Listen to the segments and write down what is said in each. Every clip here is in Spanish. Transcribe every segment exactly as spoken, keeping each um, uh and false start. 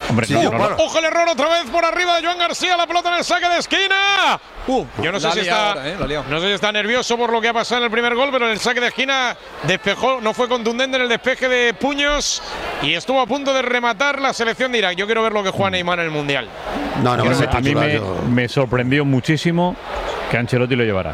Hombre, Sí, no, yo, no, bueno. Ojo el error otra vez por arriba de Joan García, la pelota en el saque de esquina. Uh, yo no sé si está, ahora, eh, la ha liado. no sé si está nervioso por lo que ha pasado en el primer gol, pero en el saque de esquina despejó, no fue contundente en el despeje de puños y estuvo a punto de rematar la selección de Irak. Yo quiero ver lo que juega Neymar en el mundial. No, no, a mí, va a ser a mí titular, me, yo- me sorprendió muchísimo que Ancelotti lo llevara.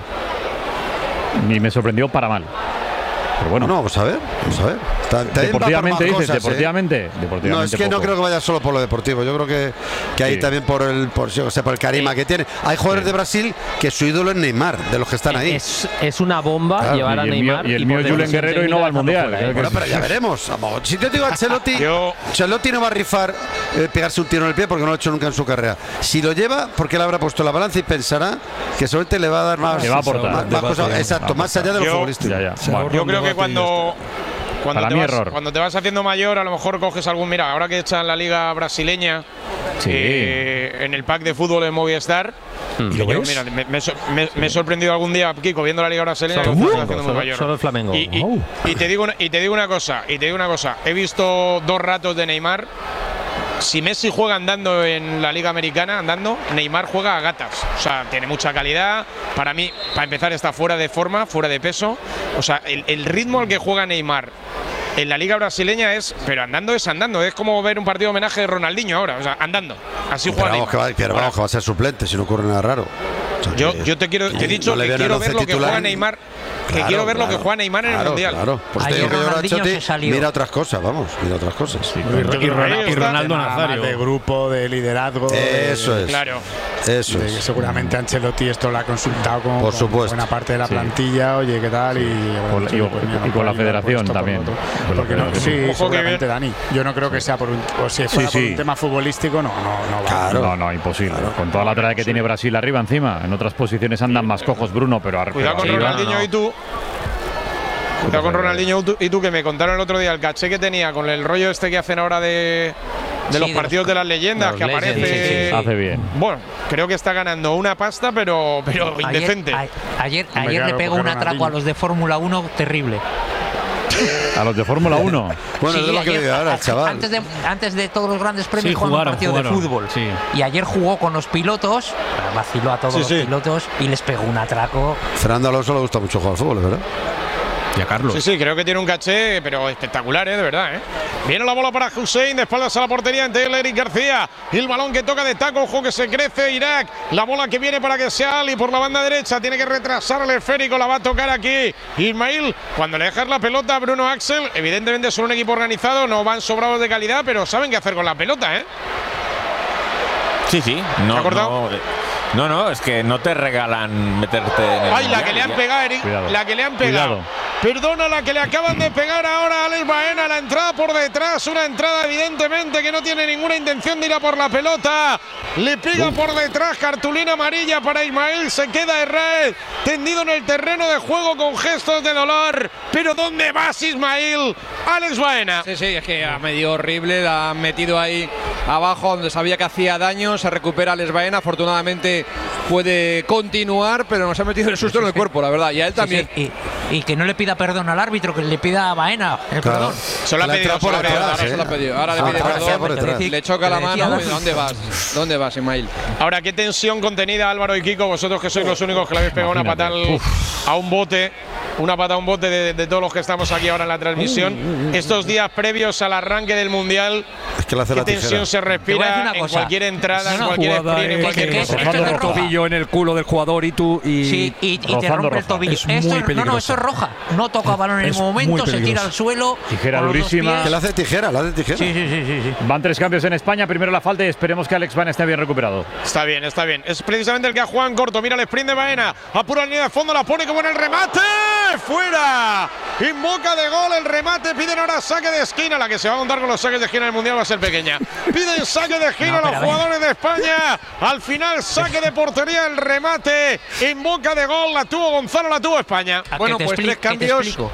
Y me sorprendió para mal. Pero bueno, No, vamos a ver, vamos a ver. Está- también va por deportivamente más dices, cosas, ¿eh? deportivamente, deportivamente No, es que no poco. creo que vaya solo por lo deportivo. Yo creo que, que ahí Sí. también por el, por, yo sé, por el carisma Sí. que tiene. Hay jugadores Sí. de Brasil que su ídolo es Neymar, de los que están ahí. Es, es una bomba Claro, llevar a y el mío- Neymar. y el por mío Julen decisión Guerrero y no va al técnica Mundial, dejarlo creo fuera, que Bueno, es- pero ya veremos. Vamos, si te digo Ancelotti, Yo- Ancelotti no va a rifar eh, pegarse un tiro en el pie porque no lo ha hecho nunca en su carrera. Si lo lleva, porque él habrá puesto la balanza y pensará que solamente le va a dar más, Que va a aportar. más, más cosas. Va a Exacto, aportar. más allá de lo Yo- futbolístico. Ya, ya. Se Bueno, ahorra Yo un creo que debate y ya cuando, cuando, Para te mí, vas, error. cuando te vas haciendo mayor, a lo mejor coges algún. Mira, ahora que echan la liga brasileña Sí. eh, en el pack de fútbol de Movistar. ¿Y lo yo, ves? mira, me, me, so- me- me he sorprendido algún día, Kiko, viendo la liga brasileña. Solo que el estás Flamengo, haciendo muy solo- mayor. solo el Flamengo. Y, y- Wow. y te digo una, y te digo una cosa, y te digo una cosa. He visto dos ratos de Neymar. Si Messi juega andando en la Liga Americana, andando, Neymar juega a gatas. O sea, tiene mucha calidad. Para mí, para empezar, está fuera de forma, fuera de peso. O sea, el, el ritmo al que juega Neymar en la Liga Brasileña es, pero andando es andando. Es como ver un partido de homenaje de Ronaldinho ahora. O sea, andando. Así Pero juega vamos, que va, Neymar. pero vamos, que va a ser suplente si no ocurre nada raro. O sea, Yo, que- yo te quiero, te he que dicho no le que veo en el quiero once ver lo que titular. juega Neymar. Que Claro, quiero ver lo que claro, juega Neymar en el claro, Mundial. Claro, pues te Ayer digo que yo Ronaldinho Ancelotti se salió. mira otras cosas, vamos, mira otras cosas. Sí, Y, claro. y Ronaldo, Ahí y está. Ronaldo Nada más Nazario. de grupo, de liderazgo. de- Eso es. Claro. Eso de que es. seguramente Ancelotti esto lo ha consultado con, Por con supuesto. buena parte de la Sí. plantilla, oye, ¿qué tal? Y, Con- bueno, y- sí, pues mira, y no con la puede ayudar por federación esto, por también. lo otro. Con la Porque no, federación. sí, Ojo que seguramente, Dani. Yo no creo que sea por un. O si fuera Sí, por sí. un tema futbolístico, no, no, no va. Claro. No, no, imposible. Con toda la trayectoria que tiene Brasil arriba encima. En otras posiciones andan más cojos, Bruno, pero ar- Cuidado pero con arriba- Ronaldinho y tú. Cuidado con Ronaldinho y tú- y tú, que me contaron el otro día el caché que tenía con el rollo este que hacen ahora de, de Sí, los de partidos los- de las leyendas, de que los aparece. Legends, sí, sí, sí. Hace bien. Bueno, creo que está ganando una pasta, pero, pero Ayer, indecente. a- ayer, Hombre, ayer claro, le pegó porque un atraco Ronaldinho. a los de Fórmula uno terrible. A los de Fórmula uno. Bueno, Sí, es de lo que ayer- vive ahora el a- chaval. Antes de, antes de todos los grandes premios Sí, jugó un jugaron, partido jugaron, de fútbol. sí. Y ayer jugó con los pilotos, vaciló a todos Sí, los sí. pilotos y les pegó un atraco. Fernando Alonso le gusta mucho jugar al fútbol, ¿verdad? Y a Carlos. Sí, sí, creo que tiene un caché, pero espectacular, ¿eh? De verdad, ¿eh? Viene la bola para Hussein, de espaldas a la portería ante Eric García. Y el balón que toca de taco, ojo que se crece Irak. La bola que viene para que sea Ali por la banda derecha. Tiene que retrasar el esférico, la va a tocar aquí Ismail. Cuando le dejas la pelota a Bruno Axel, evidentemente son un equipo organizado, no van sobrados de calidad, pero saben qué hacer con la pelota, ¿eh? Sí, sí. No, ¿Se ha cortado? no, no, no, es que no te regalan meterte en el Ay, la mundial, que le han ya. pegado, Eric. Cuidado. La que le han pegado. Cuidado. Perdona, la que le acaban de pegar ahora a Alex Baena. La entrada por detrás. Una entrada, evidentemente, que no tiene ninguna intención de ir a por la pelota. Le pega por detrás. Cartulina amarilla para Ismail. Se queda Herrera tendido en el terreno de juego con gestos de dolor. Pero ¿dónde vas, Ismail? Alex Baena. Sí, sí, es que ha medio horrible, la han metido ahí abajo donde sabía que hacía daño, se recupera Alex Baena, afortunadamente puede continuar, pero nos ha metido el susto en el cuerpo, la verdad, y a él también. Sí, sí, Y, y que no le pida perdón al árbitro, que le pida a Baena el Claro. perdón. Se lo ha La pedido, entrada por se lo ha pedido. detrás, Ahora ¿eh? se lo ha pedido, ahora le Ah, pide por perdón, por detrás. le choca la Le decía mano, David. ¿dónde vas? ¿Dónde vas, Ismail? Ahora, qué tensión contenida, Álvaro y Kiko, vosotros que sois los únicos que le habéis pegado una patada al- a un bote, una patada a un bote de, de todos los que estamos aquí ahora en la transmisión. Estos días previos al arranque del Mundial, Es que le hace qué la tijera. tensión se Te voy a decir respira una en cosa. cualquier entrada, en No, no, cualquier jugada, sprint, en eh, cualquier que- que- cosa. esto es Rozando el roja. tobillo en el culo del jugador y tú y Sí, y, y te rozando rompe el roja. tobillo. Es Esto muy no, no, peligroso. eso es roja. No toca balón en Es ningún muy momento, se tira peligroso. al suelo. Tijera con los dos durísima. pies. Que le hace tijera, le hace tijera. Sí, sí, sí, sí, sí. Van tres cambios en España. Primero la falta y esperemos que Alex Baena esté bien recuperado. Está bien, está bien. Es precisamente el que ha jugado en corto. Mira el sprint de Baena. Apura la línea de fondo, la pone como en el remate. ¡Fuera! En boca de gol el remate. Piden ahora saque de esquina. La que se va a contar con los saques de esquina del Mundial va a ser pequeña. Piden saque de esquina No, pero los a ver. jugadores de España. Al final, saque de portería, el remate. En boca de gol. La tuvo Gonzalo, la tuvo España. ¿A Bueno, que te pues expli- tres que te cambios. explico?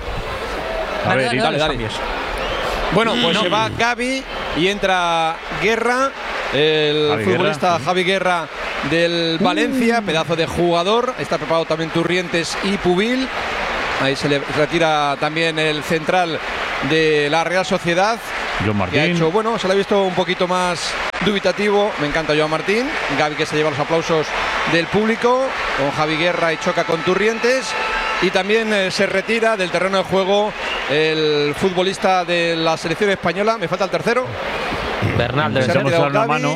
A ver, Dale, y dale, dale, los dale. cambios. Bueno, pues se va Gavi y entra Guerra, el Javi futbolista Guerra, sí. Javi Guerra del Valencia, pedazo de jugador. Está preparado también Turrientes y Pubil. Ahí se le retira también el central de la Real Sociedad, John que ha Martín. hecho, bueno, se le ha visto un poquito más dubitativo. Me encanta Joan Martín, Gavi que se lleva los aplausos del público, con Javi Guerra y choca con Turrientes. Y también eh, se retira del terreno de juego el futbolista de la selección española. Me falta el tercero. Bernal debe Se ha ser. retirado una Gavi. mano.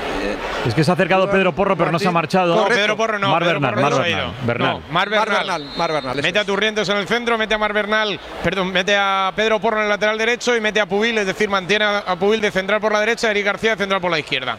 Es que se ha acercado Pedro Porro, pero no se ha marchado. No, Pedro Porro no. Mar Pedro Bernal, Porro Mar no se ha Bernal, ido. Bernal. No, Mar Mar Bernal. Bernal, Mar Bernal, eso Mete a es. Turrientes en el centro, mete a Mar Bernal, perdón, mete a Pedro Porro en el lateral derecho y mete a Pubil, es decir, mantiene a, a Pubil de central por la derecha, Eric García de central por la izquierda.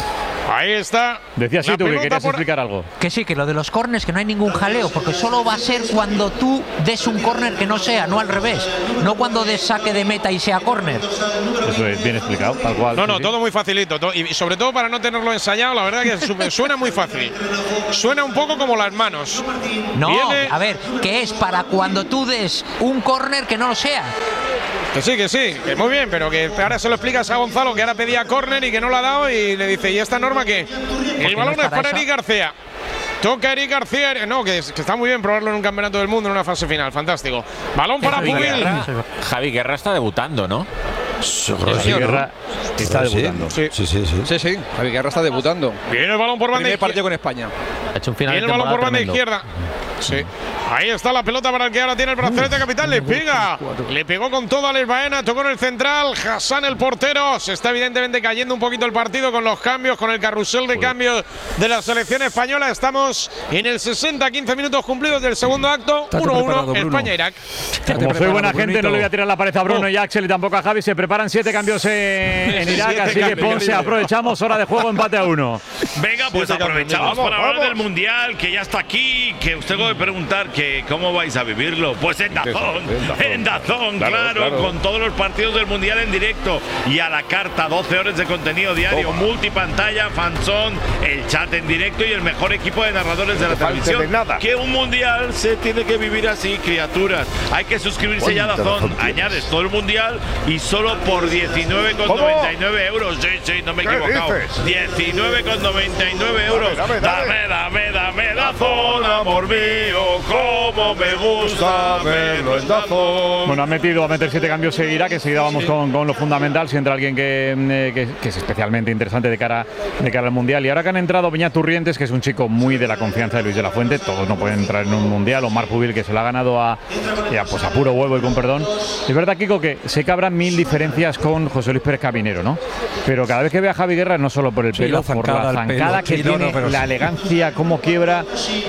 Ahí está. Decías sí La tú que pelota querías por- explicar algo. Que sí, que lo de los córners, que no hay ningún jaleo, porque solo va a ser cuando tú des un córner que no sea, no al revés. No cuando des saque de meta y sea córner. Eso es bien explicado, tal cual. No, sí, no, sí. todo muy facilito. to- Y sobre todo para no tenerlo ensayado, la verdad que su- suena muy fácil. Suena un poco como las manos. No, Viene- a ver, que es para cuando tú des un córner que no lo sea. Que sí, que sí, que muy bien, pero que ahora se lo explicas a Gonzalo, que ahora pedía córner y que no la ha dado, y le dice, ¿y esta norma qué? El no balón es es para para eso. Eric García. Toca Eric García, no, que, es- que está muy bien probarlo en un campeonato del mundo en una fase final, fantástico. Balón para Javi Pubil. Guerra, Javi Guerra está debutando, ¿no? Yo creo que sí. Javi Guerra está Sí, debutando. Sí. Sí, sí, sí. Sí, sí, Javi Guerra está debutando. Viene el balón por banda Primer izquierda. partido con España. Ha hecho un final Viene de el balón por temporada banda tremendo. izquierda. Sí. Ahí está la pelota para el que ahora tiene el brazalete capital. Le pega. Le pegó con todo a Alex Baena. Tocó en el central. Hassan, el portero. Se está evidentemente cayendo un poquito el partido con los cambios, con el carrusel de cambios de la selección española. Estamos en el sesenta, quince minutos cumplidos del segundo acto. Estate uno uno, preparado, Bruno. España-Irak. Como soy buena gente, no le voy a tirar la pared a Bruno y a Axel y tampoco a Javi. Se preparan siete cambios en, en Irak, Siete así que cambios, Ponce, querido. aprovechamos, hora de juego, empate a uno. Venga, pues Siete aprovechamos campeones. para hablar del Mundial, que ya está aquí, que usted puede preguntar que cómo vais a vivirlo. Pues en Dazón, en Dazón, claro, con todos los partidos del Mundial en directo y a la carta, doce horas de contenido diario, multipantalla, fanzón, el chat en directo y el mejor equipo de narradores de la televisión. Que un Mundial se tiene que vivir así, criaturas. Hay que suscribirse ya a Dazón, añades todo el Mundial y solo por diecinueve con noventa y nueve euros. Sí, sí, no me he equivocado. diecinueve con noventa y nueve euros. Dame, dame, dame, dame Dazón, amor mío, como me gusta verlo en Dazón. Bueno, ha metido a meter siete cambios en Irak, enseguida vamos con, con lo fundamental, si entra alguien que, eh, que, que es especialmente interesante de cara, de cara al Mundial. Y ahora que han entrado Beñat Turrientes, que es un chico muy de la confianza de Luis de la Fuente, todos no pueden entrar en un Mundial, o Marc Pubil, que se lo ha ganado a, a, pues a puro huevo y con perdón. Es verdad, Kiko, que sé que habrá mil diferencias con José Luis Pérez Cabinero, ¿no? Pero cada vez que ve a Javi Guerra, no solo por el Sí, pelo, la zancada, por la el pelo. zancada que Sí, no, tiene, no, pero la sí. elegancia, cómo quiebra,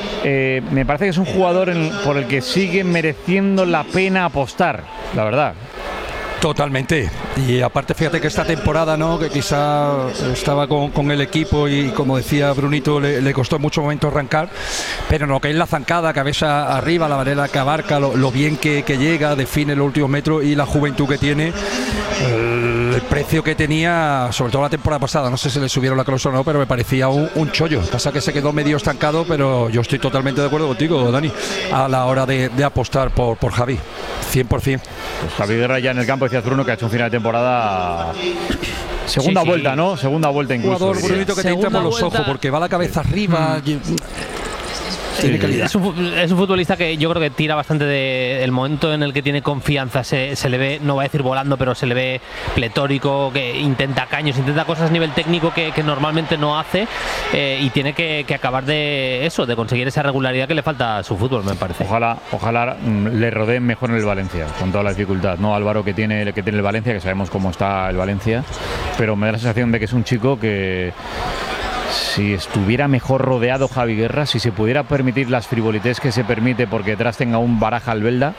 eh, me parece que es un jugador en- por el que sigue mereciendo la pena apostar, la verdad. Totalmente. Y aparte, fíjate que esta temporada, ¿no? Que quizá estaba con, con el equipo y, como decía Brunito, le, le costó mucho momento arrancar. Pero en lo que es la zancada, cabeza arriba, la manera que abarca, lo, lo bien que, que llega, define los últimos metros y la juventud que tiene. El, el precio que tenía, sobre todo la temporada pasada, no sé si le subieron la cláusula o no, pero me parecía un, un chollo. Pasa que se quedó medio estancado, pero yo estoy totalmente de acuerdo contigo, Dani, a la hora de, de apostar por, por Javi. cien por ciento. Pues Javi Guerra ya en el campo, decías Bruno, que ha hecho un final de temporada. Segunda Sí, sí. vuelta, ¿no? Segunda vuelta incluso. Jugador, diría. Brunito, que te entra Segunda por los vuelta. ojos, porque va la cabeza arriba. y- Tiene calidad. Es un, fu- es un futbolista que yo creo que tira bastante del momento en el que tiene confianza. Se, se le ve, no voy a decir volando, pero se le ve pletórico, que intenta caños, intenta cosas a nivel técnico que, que normalmente no hace, eh, y tiene que, que acabar de eso, de conseguir esa regularidad que le falta a su fútbol, me parece. Ojalá, ojalá mm, le rodeen mejor en el Valencia, con toda la dificultad, ¿no? Álvaro, que tiene, que tiene el Valencia, que sabemos cómo está el Valencia, pero me da la sensación de que es un chico que, si estuviera mejor rodeado Javi Guerra, si se pudiera permitir las frivolités que se permite porque detrás tenga un Baraja Albelda,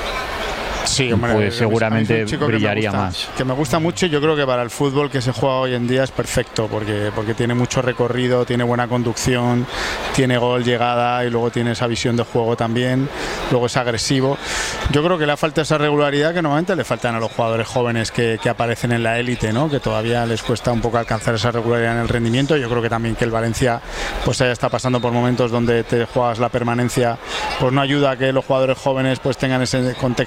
Sí, hombre, pues a mí es seguramente un chico que me brillaría gusta, más. Que me gusta mucho y yo creo que para el fútbol que se juega hoy en día es perfecto porque, porque tiene mucho recorrido, tiene buena conducción, tiene gol, llegada y luego tiene esa visión de juego también, luego es agresivo. Yo creo que le falta esa regularidad que normalmente le faltan a los jugadores jóvenes que, que aparecen en la élite, ¿no? Que todavía les cuesta un poco alcanzar esa regularidad en el rendimiento. Yo creo que también que el Valencia pues ya está pasando por momentos donde te juegas la permanencia, pues no ayuda a que los jugadores jóvenes pues tengan ese contexto de,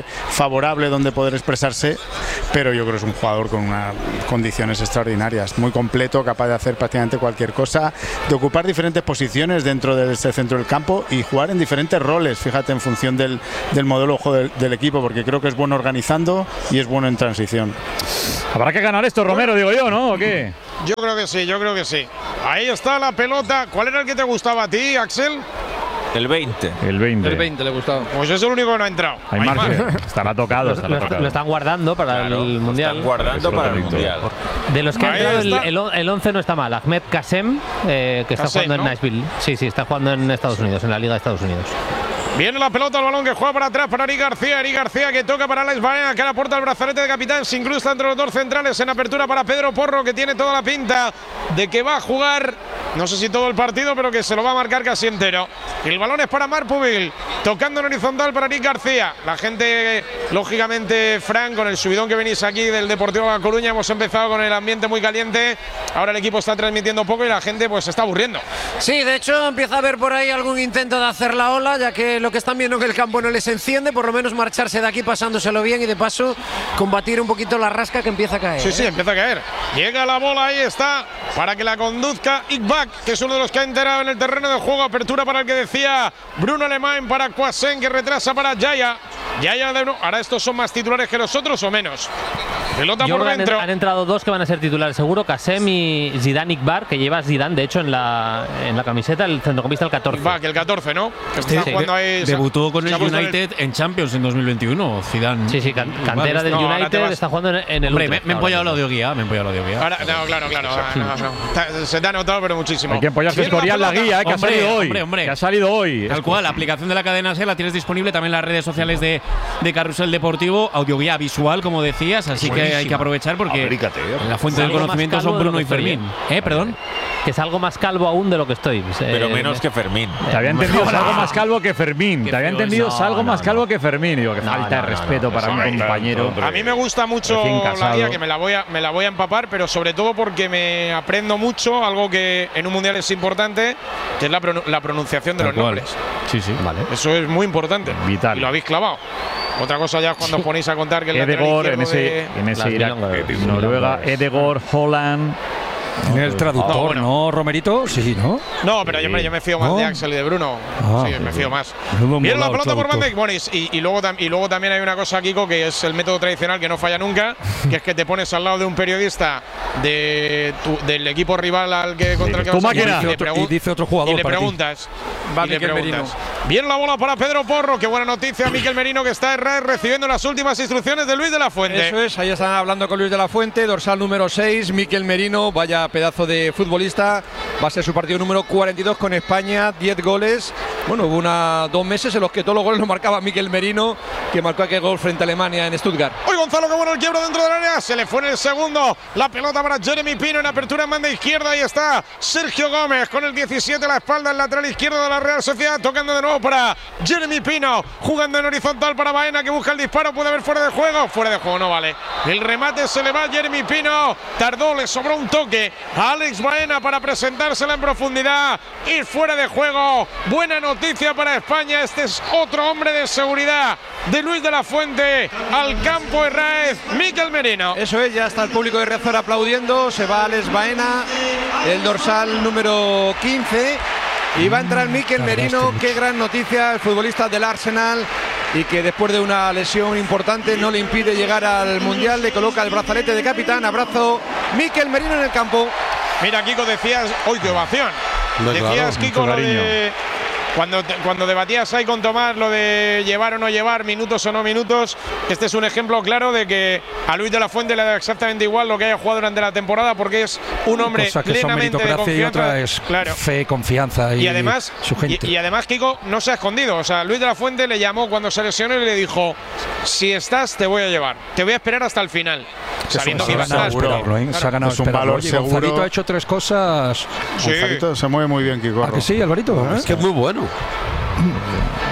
favorable donde poder expresarse, pero yo creo que es un jugador con unas condiciones extraordinarias, muy completo, capaz de hacer prácticamente cualquier cosa, de ocupar diferentes posiciones dentro del centro del campo y jugar en diferentes roles, fíjate, en función del, del modelo de juego del, del equipo, porque creo que es bueno organizando y es bueno en transición. Habrá que ganar esto, Romero, digo yo, ¿no? ¿O qué? Yo creo que sí, yo creo que sí. Ahí está la pelota. ¿Cuál era el que te gustaba a ti, Axel? El veinte. El veinte. El veinte le gustaba. Pues es el único que no ha entrado. Hay margen. Estará tocado, estará Lo, tocado. lo están guardando para Claro, el Mundial. Están guardando para el Mundial. De los que ha Ahí entrado, el, está. el, el once no está mal. Ahmed Kassem, eh, que está Kassem, jugando ¿no? en Nashville. Sí, sí, está jugando en Estados Unidos, en la Liga de Estados Unidos. Viene la pelota, el balón que juega para atrás para Eric García. Eric García que toca para Alex Baena, que le aporta el brazalete de capitán. Se incrusta entre los dos centrales en apertura para Pedro Porro, que tiene toda la pinta de que va a jugar, no sé si todo el partido, pero que se lo va a marcar casi entero. El balón es para Marc Pubil, tocando en horizontal para Eric García. La gente, lógicamente, Fran, con el subidón que venís aquí del Deportivo La Coruña, hemos empezado con el ambiente muy caliente. Ahora el equipo está transmitiendo poco y la gente pues se está aburriendo. Sí, de hecho empieza a haber por ahí algún intento de hacer la ola, ya que lo que están viendo en el campo no les enciende, por lo menos marcharse de aquí pasándoselo bien y de paso combatir un poquito la rasca que empieza a caer. Sí, sí, ¿eh? empieza a caer. Llega la bola, ahí está, para que la conduzca Iqbal, que es uno de los que ha enterado en el terreno de juego. Apertura para el que decía Bruno Alemán, para Quasen, que retrasa para Yaya. Yaya de uno. Ahora estos son más titulares que los otros o menos. Pelota Yo por creo que dentro. han, han entrado dos que van a ser titulares seguro, Kassem y Zidane Iqbal, que lleva Zidane de hecho en la, en la camiseta, el centrocampista el catorce. Iqbal, que el catorce, ¿no? Que Sí, está sí. jugando ahí, De- debutó con se el ha puesto en United en Champions en dos mil veintiuno, Zidane. Sí, sí, can- cantera del No, ahora te United, vas- está jugando en, en el Hombre, me, Utrecht me he ahora empollado mismo. la de Oguía, me he empollado la de Oguía. Ahora, no, claro, claro. no, no, no. Se te ha notado, pero muchísimo. Hay que apoyarse Viene Escorial la pelota. guía, eh, que Hombre, ha salido hoy. hombre, hombre. Que ha salido hoy. Tal cual, la aplicación de la cadena SER la tienes disponible también en las redes sociales de, de Carrusel Deportivo, audioguía visual, como decías, así que hay que aprovechar porque Abrícate, ¿eh? la fuente del Algo más conocimiento calvo son de lo Bruno que y estoy, Fermín. ¿Eh? Perdón. Que es algo más calvo aún de lo que estoy. Pero Eh, menos que Fermín. Te había entendido salgo más calvo que Fermín. Qué Te había feo entendido es. salgo No, más no, calvo no. que Fermín. Digo, que No, falta de no, no, respeto no, para eso un no, claro, compañero. hombre. A mí me gusta mucho Recién la casado. guía, que me la, voy a, me la voy a empapar, pero sobre todo porque me aprendo mucho, algo que en un mundial es importante, que es la, pronun- la pronunciación de Tal los cual. nombres. Sí, sí. Vale. Eso es muy importante. Vital. Y lo habéis clavado. Otra cosa ya es cuando os ponéis a contar que el lateral Edegor en izquierdo ese, de- en ese Las Irak, milongas. Noruega, Edegor, Holland. En el traductor, No, ¿no, bueno. Romerito? Sí, ¿no? No, pero yo, hombre, yo me fío más ¿No? de Axel y de Bruno. Ah, sí, me fío más. Menudo Viene la molao el pelota por traductor. Van Dijk. Bueno, y, y luego, tam- y luego también hay una cosa, Kiko, que es el método tradicional que no falla nunca, que es que te pones al lado de un periodista de tu- del equipo rival al que contra el que Tu vas a máquina. jugar y Y le, dice otro- pregun- y dice otro jugador y le para ti. preguntas. Va y le Miquel preguntas. Merino. Bien la bola para Pedro Porro. Qué buena noticia, Miquel Merino, que está en red recibiendo las últimas instrucciones de Luis de la Fuente. Eso es, ahí están hablando con Luis de la Fuente, dorsal número seis, Miquel Merino, vaya pedazo de futbolista, va a ser su partido número cuarenta y dos con España, diez goles. Bueno, hubo una, dos meses en los que todos los goles los marcaba Miquel Merino, que marcó aquel gol frente a Alemania en Stuttgart. Hoy Gonzalo, que bueno el quiebro dentro del área. Se le fue en el segundo. La pelota para Jeremy Pino en apertura en banda izquierda. Ahí está Sergio Gómez con el diecisiete a la espalda, el lateral izquierdo de la Real Sociedad. Tocando de nuevo para Jeremy Pino. Jugando en horizontal para Baena, que busca el disparo. Puede haber fuera de juego. Fuera de juego, no vale. El remate se le va a Jeremy Pino. Tardó, le sobró un toque a Alex Baena para presentársela en profundidad. Y fuera de juego. Buena noticia para España. Este es otro hombre de seguridad de Luis de la Fuente al campo Herráez, Miquel Merino. Eso es, ya está el público de Riazor aplaudiendo, se va Alex Baena, el dorsal número quince, y va a entrar Miquel Merino. Qué gran noticia, el futbolista del Arsenal, y que después de una lesión importante no le impide llegar al Mundial, le coloca el brazalete de capitán. Abrazo, Miquel Merino en el campo. Mira, Kiko, decías, hoy qué ovación. No, Decías, claro, Kiko, mucho lo de, cuando, te- cuando debatías ahí con Tomás lo de llevar o no llevar, minutos o no minutos, este es un ejemplo claro de que a Luis de la Fuente le da exactamente igual lo que haya jugado durante la temporada, porque es un hombre Cosa que son plenamente de meritocracia y confianza. otra es Claro. fe, confianza y, Y además, su gente. y, y además, Kiko no se ha escondido. O sea, Luis de la Fuente le llamó cuando se lesionó y le dijo: si estás, te voy a llevar. Te voy a esperar hasta el final. Eso Sabiendo se que ha iba a ganado estar. esperarlo, ¿eh? Se ha ganado Es un esperarlo. valor Oye, seguro. Gonzalito ha hecho tres cosas. Sí. Gonzalito se mueve muy bien, Kiko. ¿A que sí, Alvarito? ¿Eh? Es que es muy bueno.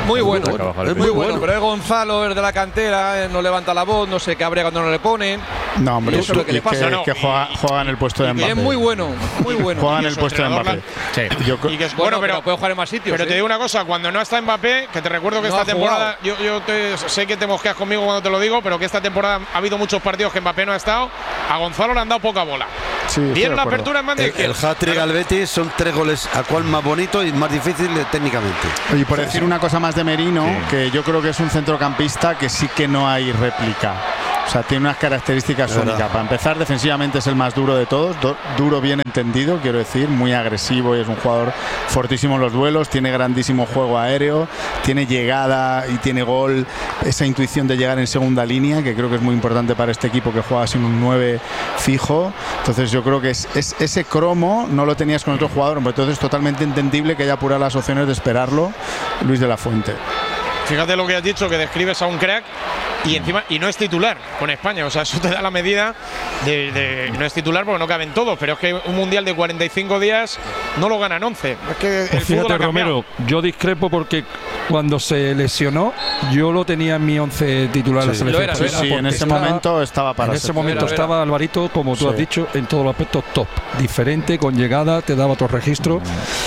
Muy bueno, Carvajal es muy bueno, pero es Gonzalo, es de la cantera, eh, no levanta la voz, no se cabrea cuando no le ponen. No, hombre, y eso es lo que y le pasa. que, No. que juega, juega en el puesto de Y que Mbappé. es muy bueno, muy bueno. Juega en Y el su puesto de entrenador Mbappé. Sí. Yo creo- Y que es- Bueno, bueno, pero pero, puede jugar en más sitios. pero te ¿eh? digo una cosa, cuando no está Mbappé, que te recuerdo que No esta ha temporada, yo, yo te, sé que te mosqueas conmigo cuando te lo digo, pero que esta temporada ha habido muchos partidos que Mbappé no ha estado, a Gonzalo le han dado poca bola. Sí, estoy Bien de la acuerdo. apertura en banda El, izquierda. el hat-trick al Betis son tres goles, a cuál más bonito y más difícil eh, técnicamente. Oye, por decir una cosa más de Merino, que yo creo que es un centrocampista que sí que no hay réplica. O sea, tiene unas características Es verdad. únicas. Para empezar, defensivamente es el más duro de todos. Do- duro bien entendido, quiero decir, muy agresivo y es un jugador fortísimo en los duelos. Tiene grandísimo juego aéreo, tiene llegada y tiene gol. Esa intuición de llegar en segunda línea, que creo que es muy importante para este equipo que juega sin un nueve fijo. Entonces yo creo que es, es- ese cromo no lo tenías con otro jugador. Pero entonces es totalmente entendible que haya apurado las opciones de esperarlo Luis de la Fuente. Fíjate lo que has dicho, que describes a un crack y encima y no es titular con España, o sea, eso te da la medida de, de no es titular porque no caben todos, pero es que un mundial de cuarenta y cinco días no lo ganan once. Es que el Pues fútbol fíjate, ha cambiado. Romero, yo discrepo porque cuando se lesionó, yo lo tenía en mi once titular de la Sí, selección. lo era, española, sí, en porque ese estaba- momento estaba para En ser ese momento titular. estaba Alvarito, como tú Sí. has dicho, en todos los aspectos top. Diferente, con llegada, te daba otro registro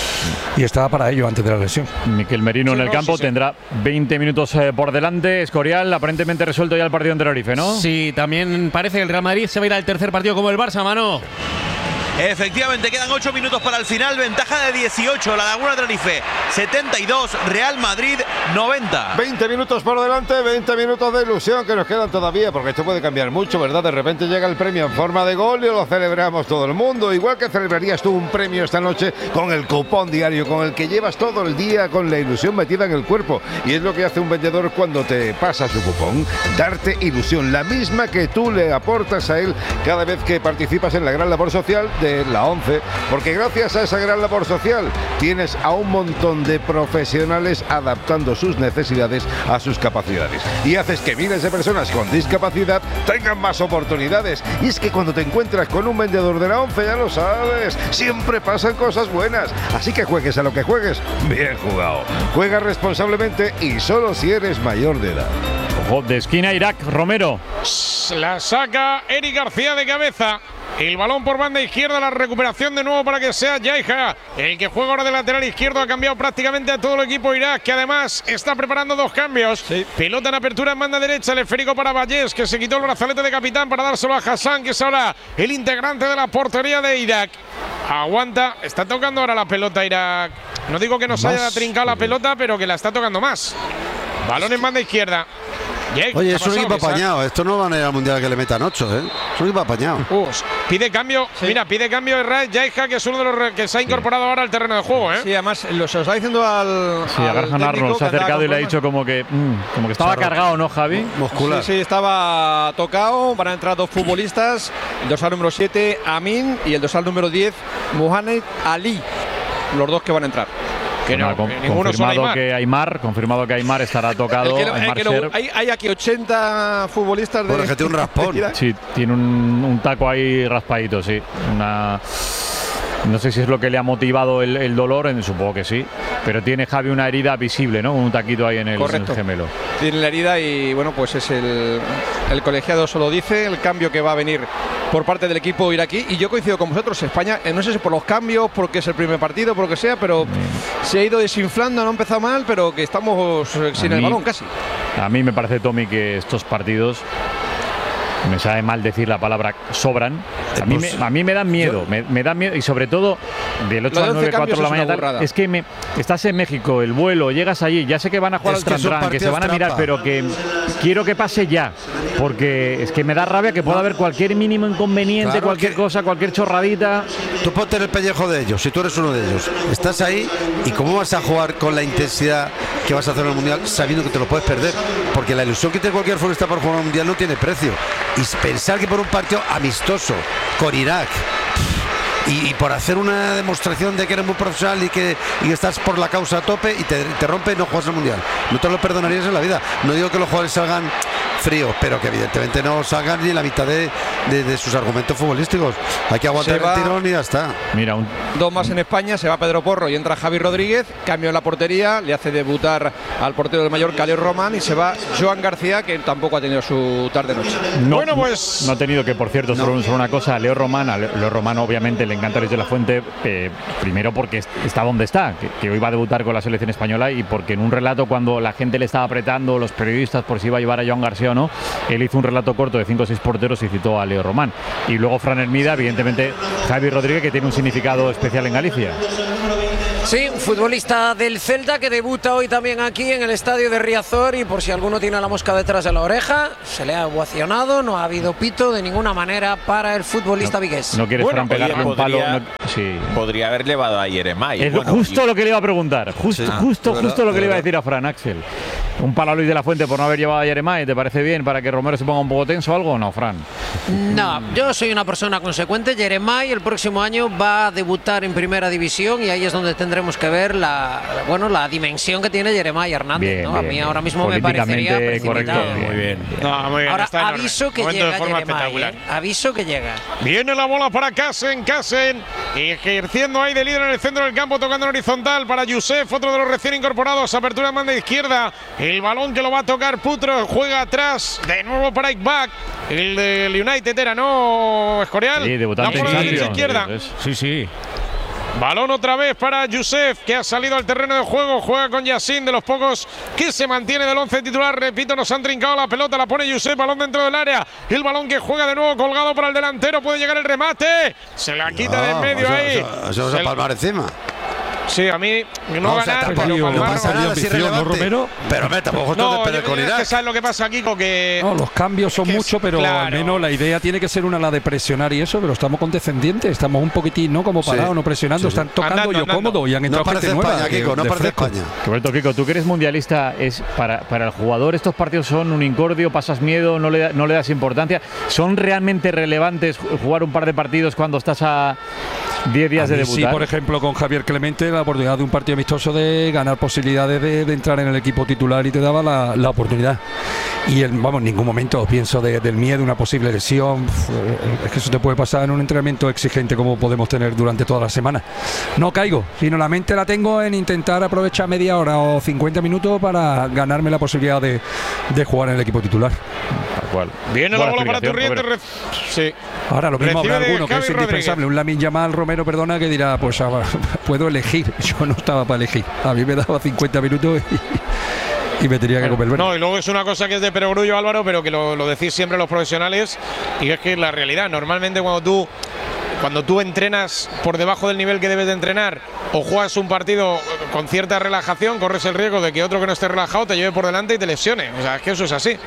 y estaba para ello antes de la lesión. Miquel Merino Sí, en el no, campo sí, sí. tendrá veinte minutos eh, por delante. Escorial, aparentemente resuelto ya el partido en Tenerife, ¿no? Sí, también parece que el Real Madrid se va a ir al tercer partido como el Barça, mano. Efectivamente, quedan ocho minutos para el final, ventaja de dieciocho, La Laguna Tenerife setenta y dos, Real Madrid noventa. veinte minutos por delante, veinte minutos de ilusión que nos quedan todavía, porque esto puede cambiar mucho, ¿verdad? De repente llega el premio en forma de gol y lo celebramos todo el mundo, igual que celebrarías tú un premio esta noche con el cupón diario, con el que llevas todo el día con la ilusión metida en el cuerpo. Y es lo que hace un vendedor cuando te pasa su cupón, darte ilusión, la misma que tú le aportas a él cada vez que participas en la gran labor social de la ONCE, porque gracias a esa gran labor social tienes a un montón de profesionales adaptando sus necesidades a sus capacidades y haces que miles de personas con discapacidad tengan más oportunidades. Y es que cuando te encuentras con un vendedor de la ONCE, ya lo sabes, siempre pasan cosas buenas. Así que juegues a lo que juegues, bien jugado. Juega responsablemente y solo si eres mayor de edad. Ojo, de esquina Irak, Romero. La saca Eric García de cabeza. El balón por banda izquierda, la recuperación de nuevo para que sea Yaija. El que juega ahora de lateral izquierdo ha cambiado prácticamente a todo el equipo Irak, que además está preparando dos cambios. Sí. Pelota en apertura en banda derecha, el esférico para Vallés, que se quitó el brazalete de capitán para dárselo a Hassan, que es ahora el integrante de la portería de Irak. Aguanta, está tocando ahora la pelota Irak. No digo que nos Más, haya trincado la pelota, pero que la está tocando más. Balón en banda izquierda. Oye, es un equipo apañado. Esto no van a ir al mundial que le metan ocho, ¿eh? Es un equipo apañado. Uh, pide cambio, sí. Mira, pide cambio de Ray Yaija, que es uno de los que se ha incorporado sí. ahora al terreno de juego, ¿eh? Sí, además lo se lo está diciendo al. Sí, a Graham Arnold se ha acercado y le ha dicho como que, mmm, como que estaba Charro. cargado, ¿no, Javi? Muscular. Sí, sí, estaba tocado. Van a entrar dos futbolistas: el dorsal número siete, Amin, y el dorsal número diez, Mohamed Ali. Los dos que van a entrar. Que no, con, confirmado que Aymar, confirmado que Aymar estará tocado. El que, Aymar el que no, hay, hay aquí ochenta futbolistas de. Bueno, que tiene un raspón. Sí, tiene un, un taco ahí raspadito, sí. Una. No sé si es lo que le ha motivado el, el dolor, supongo que sí, pero tiene Javi una herida visible, ¿no? Un taquito ahí en el, en el gemelo. Tiene la herida y bueno, pues es el, el colegiado solo dice, el cambio que va a venir por parte del equipo iraquí, y yo coincido con vosotros, España, no sé si por los cambios, porque es el primer partido, por lo que sea, pero mm. se ha ido desinflando, no ha empezado mal, pero que estamos sin a el mí, balón casi. A mí me parece, Tommy, que estos partidos, me sabe mal decir la palabra, sobran. A mí me, a mí me dan miedo, me, me dan miedo, y sobre todo del ocho al nueve, cuatro de la mañana. Tal, es que me, estás en México, el vuelo, llegas allí, ya sé que van a jugar es al Tran Tran, que se van a mirar, trampa. Pero que quiero que pase ya, porque es que me da rabia que pueda haber cualquier mínimo inconveniente, claro, cualquier cosa, cualquier chorradita. Tú ponte en el pellejo de ellos, si tú eres uno de ellos, estás ahí y cómo vas a jugar con la intensidad que vas a hacer en el Mundial sabiendo que te lo puedes perder, porque la ilusión que tiene cualquier futbolista para jugar un Mundial no tiene precio, y pensar que por un partido amistoso con Irak y, y por hacer una demostración de que eres muy profesional y que, y que estás por la causa a tope y te, te rompe, no juegas el Mundial, no te lo perdonarías en la vida. No digo que los jugadores salgan frío, pero que evidentemente no salgan ni la mitad de, de, de sus argumentos futbolísticos. Hay que aguantar el tirón y ya está. Mira, un... dos más en España, se va Pedro Porro y entra Javi Rodríguez, cambio en la portería, le hace debutar al portero del Mallorca, Leo Román, y se va Joan García, que tampoco ha tenido su tarde-noche. No, bueno, pues no ha tenido que, por cierto, solo, solo una cosa, Leo Román, a Leo Román obviamente le encanta Luis de la Fuente, eh, primero porque está donde está, que, que hoy va a debutar con la selección española, y porque en un relato, cuando la gente le estaba apretando, los periodistas, por si iba a llevar a Joan García o no, él hizo un relato corto de cinco o seis porteros y citó a Leo Román. Y luego Fran Hermida, evidentemente Javi Rodríguez, que tiene un significado especial en Galicia. Sí, un futbolista del Celta que debuta hoy también aquí en el estadio de Riazor, y por si alguno tiene la mosca detrás de la oreja, se le ha ovacionado, no ha habido pito de ninguna manera para el futbolista no, vigués. No quieres bueno, Fran pegarle un palo. No, sí. Podría haber llevado a Yeremay. Es bueno, justo y... lo que le iba a preguntar, justo, Ah, justo, verdad, justo lo que le iba a verdad. decir a Fran, Axel. Un palo a Luis de la Fuente por no haber llevado a Yeremay, ¿te parece bien para que Romero se ponga un poco tenso o algo o no, Fran? No, yo soy una persona consecuente. Yeremay el próximo año va a debutar en Primera División, y ahí es donde tendremos que ver la, bueno, la dimensión que tiene Yeremay Hernández. Bien, ¿no? bien, a mí bien. ahora mismo me parecería precipitado. Correcto, muy bien. No, muy bien, Ahora está enorme. aviso que Momento de llega forma Yeremay, espectacular. ¿eh? Aviso que llega. Viene la bola para Casen, Casen ejerciendo ahí de líder en el centro del campo, tocando en horizontal para Yusef, otro de los recién incorporados. Apertura en banda izquierda, el balón que lo va a tocar Putro, juega atrás, de nuevo para Ikeback, el del United era, ¿no, Escorial? Sí, debutante la por en la derecha Champions. izquierda. Sí, sí. Balón otra vez para Yusef, que ha salido al terreno de juego, juega con Yassin, de los pocos que se mantiene del once titular. Repito, nos han trincado la pelota, la pone Yusef, balón dentro del área, el balón que juega de nuevo colgado para el delantero, puede llegar el remate, se la quita de en medio o sea, ahí. o sea, se vas a palmar encima. Sí, a mí no, No, o sea, ganar, tampoco- pero no palmar pasa no. nada, es irrelevante. Pero hombre, tampoco es No, de yo- perder con yo- es que Irak. sabes lo que pasa, Kiko, que No, los cambios son que es- mucho, pero claro. al menos la idea tiene que ser una, la de presionar y eso, pero estamos condescendientes, estamos un poquitín, ¿no? Como parados, Sí. no presionando, Sí, sí. están tocando Andando, yo andando. cómodo y han No entrado parece gente nueva. España, de- Kiko, no de parece fresco. España. Roberto, Kiko, tú que eres mundialista, es para, para el jugador estos partidos son un incordio, pasas miedo, no le, da- no le das importancia. ¿Son realmente relevantes jugar un par de partidos cuando estás a diez días A de mí debutar? Sí, por ejemplo, con Javier Clemente, la oportunidad de un partido amistoso de ganar posibilidades de, de entrar en el equipo titular y te daba la, la oportunidad. Y en, vamos, en ningún momento pienso de- del miedo, una posible lesión. Pf, Es que eso te puede pasar en un entrenamiento exigente como podemos tener durante toda la semana. No caigo, sino la mente la tengo en intentar aprovechar media hora o cincuenta minutos para ganarme la posibilidad de, de jugar en el equipo titular. Tal cual. viene la Buena bola para explicación, Turrientes. Roberto. ref- Sí. Ahora lo mismo Recibe habrá de alguno que Javi es indispensable, Rodríguez. un Lamine Yamal, Romero, perdona, que dirá, pues ah, puedo elegir. Yo no estaba para elegir. A mí me daba cincuenta minutos y, y me tenía que comer verde. No, y luego es una cosa que es de perogrullo, Álvaro, pero que lo, lo decís siempre los profesionales, y es que es la realidad. Normalmente cuando tú cuando tú entrenas por debajo del nivel que debes de entrenar o juegas un partido con cierta relajación, corres el riesgo de que otro que no esté relajado te lleve por delante y te lesione. O sea, es que eso es así.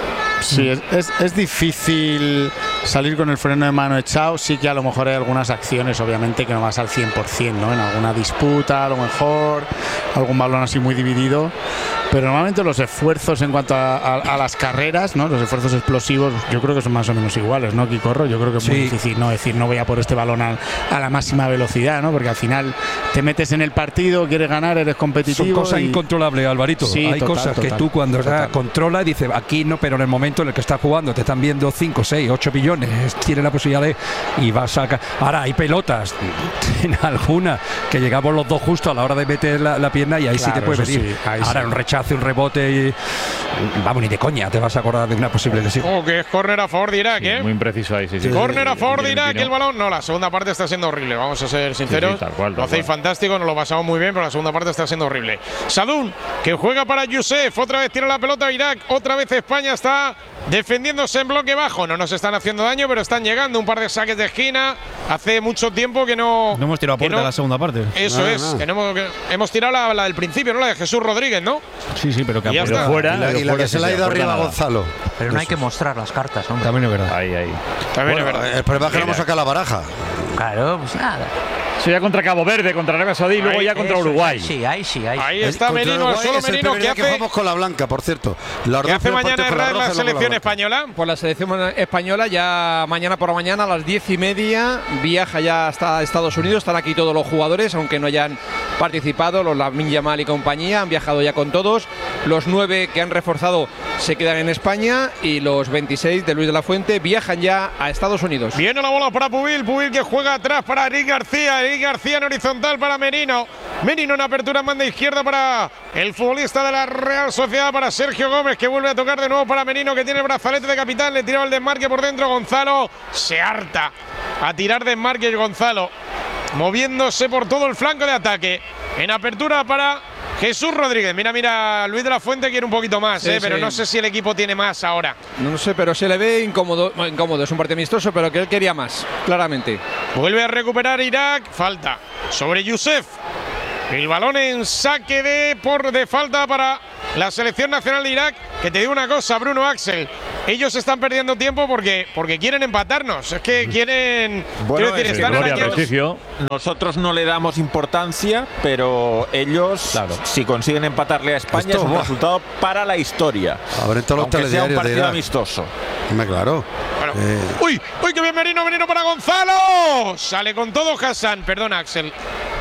Sí, es, es, es difícil salir con el freno de mano echado. Sí que a lo mejor hay algunas acciones, obviamente, que no vas al cien por cien, ¿no? En alguna disputa, a lo mejor, algún balón así muy dividido. Pero normalmente los esfuerzos en cuanto a, a, a las carreras, ¿no? Los esfuerzos explosivos, yo creo que son más o menos iguales, ¿no, Kikorro? Yo creo que es muy Sí. difícil no decir no voy a por este balón a, a la máxima velocidad, ¿no? Porque al final te metes en el partido, quieres ganar, eres competitivo. Son cosas y- incontrolables, Alvarito. Sí, Hay total, cosas que total, tú cuando total. ya controlas dices aquí no, pero en el momento en el que estás jugando te están viendo cinco, seis, ocho billones, tienes la posibilidad de y vas a ca- ahora hay pelotas en alguna que llegamos los dos justo a la hora de meter la, la pierna y ahí sí Claro, te puede eso venir. sí, ahí ahora sí. un rechazo, un rebote y vamos, ni de coña te vas a acordar de una posible lesión. Oh, que es córner a favor de Irak, ¿eh? Muy impreciso ahí, sí, sí. Córner a favor de Bien, Irak, bien, el balón. No, la segunda parte está siendo horrible, vamos a ser sinceros. Sí, sí, tal cual, lo tal hacéis cual. fantástico, nos lo pasamos muy bien, pero la segunda parte está siendo horrible. Sadun, que juega para Yusef, otra vez tira la pelota a Irak, otra vez España está defendiéndose en bloque bajo. No nos están haciendo daño, pero están llegando un par de saques de esquina. Hace mucho tiempo que no. No hemos tirado a que puerta no- en la segunda parte. Eso Nada, es, nada. que no hemos, que hemos tirado la, la del principio, ¿no? La de Jesús Rodríguez, ¿no? Sí, sí, pero que Y ya a puerta. está. fuera, Y la, y la que se le ha ido arriba a Gonzalo. Pero no hay que mostrar las cartas, hombre. También es verdad. Ahí, ahí. También Bueno, es verdad. el problema es que no Mira. hemos sacado la baraja. Claro, pues nada. Eso ya contra Cabo Verde, contra Arabia Saudí y luego Ahí, ya contra Eso, Uruguay. Sí, ahí sí, ahí sí. Ahí El- está contra Merino, Uruguay solo es el Merino, primer que día que hace. jugamos con la blanca, por cierto. Los ¿Qué dos hace primeros mañana partidos con la Herrera en la roja y luego con selección blanca. española? Pues la selección española ya mañana por la mañana a las diez y media viaja ya hasta Estados Unidos. Están aquí todos los jugadores, aunque no hayan participado, los Lamine Yamal y compañía, han viajado ya con todos. Los nueve que han reforzado se quedan en España y los veintiséis de Luis de la Fuente viajan ya a Estados Unidos. Viene la bola para Pubil, Pubil que juega atrás para Eric García, Eric García en horizontal para Merino, Merino en apertura en banda izquierda para el futbolista de la Real Sociedad, para Sergio Gómez, que vuelve a tocar de nuevo para Merino, que tiene el brazalete de capitán, le tiraba el desmarque por dentro, Gonzalo se harta a tirar desmarque Gonzalo, moviéndose por todo el flanco de ataque, en apertura para Jesús Rodríguez. Mira, mira, Luis de la Fuente quiere un poquito más, sí, eh, sí. pero no sé si el equipo tiene más ahora. No lo sé, pero se le ve incómodo, no, incómodo, es un partido amistoso, pero que él quería más, claramente. Vuelve a recuperar Irak, falta sobre Youssef. El balón en saque de por de falta para la selección nacional de Irak, que te digo una cosa, Bruno, Axel, ellos están perdiendo tiempo porque, porque quieren empatarnos, es que quieren, bueno, quiero decir, es están gloria, arañados. prestigio. Nosotros no le damos importancia, pero ellos, claro, si consiguen empatarle a España, Esto, es un buah. resultado para la historia. Ahora en todos los aunque sea un telediarios de partido Irak. amistoso. Hombre, claro. Bueno. Eh, ¡Uy! ¡Uy, qué bien Merino! ¡Merino para Gonzalo! Sale con todo Hassan. Perdona, Axel.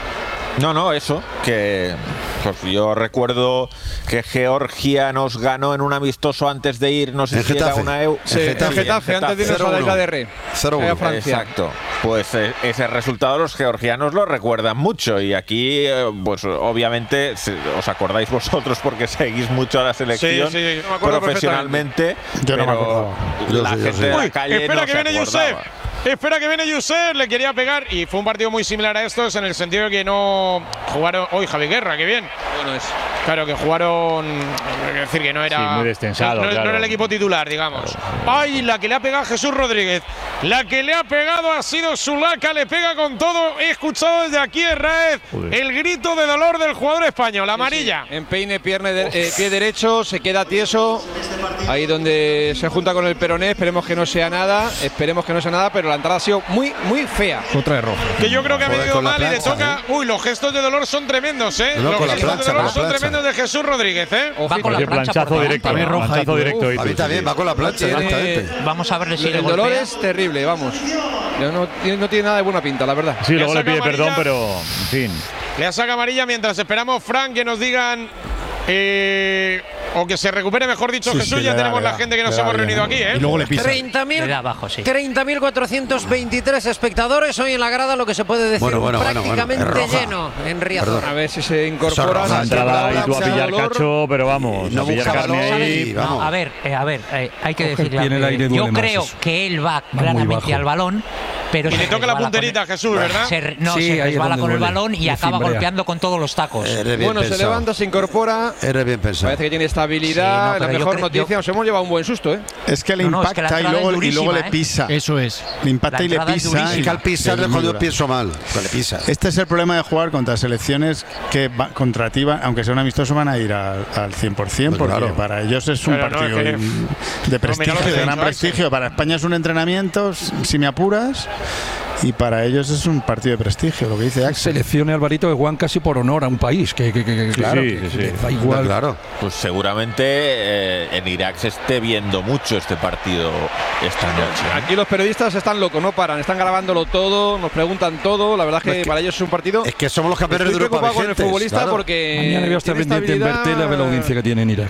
No, no, eso, que pues yo recuerdo que Georgia nos ganó en un amistoso antes de ir, no sé En si era Getafe. una EU. Sí, en Getafe, Getafe, antes de irnos a la isla de Re. cero uno. a Francia. Exacto. Pues eh, ese resultado los georgianos lo recuerdan mucho y aquí, eh, pues obviamente, se- os acordáis vosotros porque seguís mucho a la selección Sí, sí, yo me acuerdo profesionalmente, Yo no me pero acordaba. Yo la sí, yo gente sí. de la Uy, calle espera no que se viene Youssef. acordaba. Espera que viene Youssef, le quería pegar y fue un partido muy similar a estos en el sentido de que no jugaron. Hoy Javi Guerra, qué bien. Bueno, es. Claro que jugaron, es decir, que no era, Sí, muy destensado, no, no- claro. no era el equipo titular, digamos. Ay, la que le ha pegado a Jesús Rodríguez, la que le ha pegado ha sido Zulaika, le pega con todo. He escuchado desde aquí en Raez Joder. el grito de dolor del jugador español, amarilla. Empeine, pierna de- eh, pie derecho, se queda tieso. Ahí donde se junta con el peroné, esperemos que no sea nada, esperemos que no sea nada, pero la entrada ha sido muy, muy fea. Otra de roja. Que yo creo que ha Joder, venido con la mal y le plancha, toca. Uy, los gestos de dolor son tremendos, ¿eh? No, no, los con la gestos plancha, de dolor con la son plancha. tremendos de Jesús Rodríguez, ¿eh? Va con la Oye, plancha planchazo por directo, delante. roja planchazo y- directo. A y mí tú, también, sí, va con la plancha, Tiene- exactamente. Vamos a ver si le El dolor golpea. es terrible, vamos. No, no tiene- no tiene nada de buena pinta, la verdad. Sí, luego Le le pide saca perdón, amarilla. pero en fin. Le saca amarilla mientras esperamos, Frank, que nos digan. eh, o que se recupere, mejor dicho, Sí, Jesús. sí, ya le da, tenemos le la da, gente que le nos da hemos bien. reunido aquí, ¿eh? Y luego le pisa. treinta mil Le da abajo, sí. treinta mil cuatrocientos veintitrés espectadores hoy en la grada, lo que se puede decir Bueno, bueno, bueno, bueno, prácticamente es roja. lleno en Riazor. A ver si se Eso incorpora. es La roja. entrada Plancha, y tú a pillar dolor. cacho, pero vamos, No a pillar busca carne balón ahí. y No, vamos. a ver, eh, a ver, eh, hay que Coge decir bien el aire, yo duele más creo eso. que él va muy claramente bajo. al balón, pero Y se le toca la resbala punterita, con el- Jesús, ¿verdad? se re- no, Sí, se ahí es resbala donde con el duele, balón y le acaba cimbrea. golpeando con todos los tacos. Eres bien Bueno, se pensado. levanta, se incorpora. Eres bien pensado. Parece que tiene estabilidad. Sí, no, la pero yo mejor creo- noticia, yo- nos hemos llevado un buen susto, ¿eh? Es que le No, no, es que la impacta y entrada luego, es y luego le durísima, ¿eh? pisa. Eso es. Le impacta La y le entrada es pisa. durísima. Es que al pisar Es es muy cuando yo dura. pienso mal. Que le pisa. Este es el problema de jugar contra selecciones que va, contra ti, va- aunque sea un amistoso, van a ir al, al cien por cien, Pues porque claro. para ellos es un Pero no, partido es que- de mira prestigio, lo que de te he gran dicho, prestigio. Para España es un entrenamiento, si me apuras, y para ellos es un partido de prestigio, lo que dice Axel. Seleccione Alvarito que juegan casi por honor a un país, que, que, que- que claro, sí, que- sí, que sí. les da igual. Claro. Pues seguramente eh, en Irak se esté viendo mucho este partido esta noche. Aquí los periodistas están locos, no paran, están grabándolo todo, nos preguntan todo. La verdad es que, Es que- para ellos es un partido. Es que somos los campeones Estoy de Europa preocupado con el vigentes, futbolista claro. porque. Mañana voy a estar tiene pendiente en ver estabilidad. tele a ver la audiencia que tiene en Irak.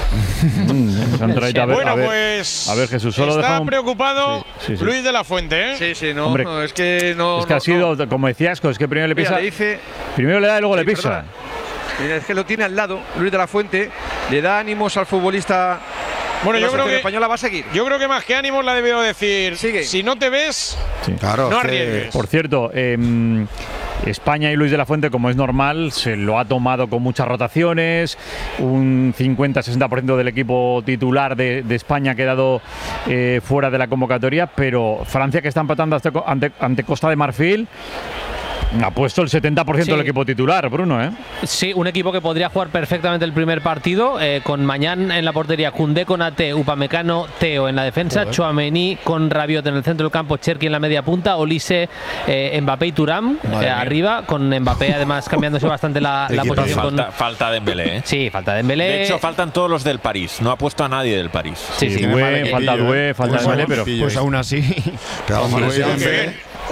Nos han traído a ver, Bueno, a ver, pues. a ver, Jesús, solo está dejamos- preocupado Sí, sí, sí. Luis de la Fuente, ¿eh? Sí, sí, no, Hombre, no, es que no. Es que no, ha sido, como decía Asco, es que primero le Mira, pisa. le dice. Primero le da y luego le Sí, pisa. perdona. Mira, es que lo tiene al lado, Luis de la Fuente, le da ánimos al futbolista. Bueno, de la yo creo selección que. española va a seguir. Yo creo que más que ánimos la ha debido decir. Sigue. Si no te ves, Claro. no es que- arriesgues. Por cierto, em, España y Luis de la Fuente, como es normal, se lo ha tomado con muchas rotaciones. Un cincuenta a sesenta por ciento del equipo titular de, de España ha quedado eh, fuera de la convocatoria, pero Francia, que está empatando hasta co- ante, ante Costa de Marfil, ha puesto el setenta por ciento Sí. del equipo titular, Bruno, ¿eh? Sí, un equipo que podría jugar perfectamente el primer partido, eh, con Mañán en la portería, Koundé con Ate, Upamecano, Teo en la defensa, Tchouaméni con Rabiot en el centro del campo, Cherki en la media punta, Olise, eh, Mbappé y Thuram eh, mía. arriba, con Mbappé además cambiándose bastante la, la Equipazo. posición. Con, Falta, falta Dembélé, ¿eh? sí, falta Dembélé. De hecho, faltan todos los del París. No ha puesto a nadie del París. Sí, sí. Dué, mal falta equipillo, Dué, ¿eh? falta Pues Dembélé, mal pero equipillo. Pues aún así. Pero vamos, Muy sí, bien, hombre. bien.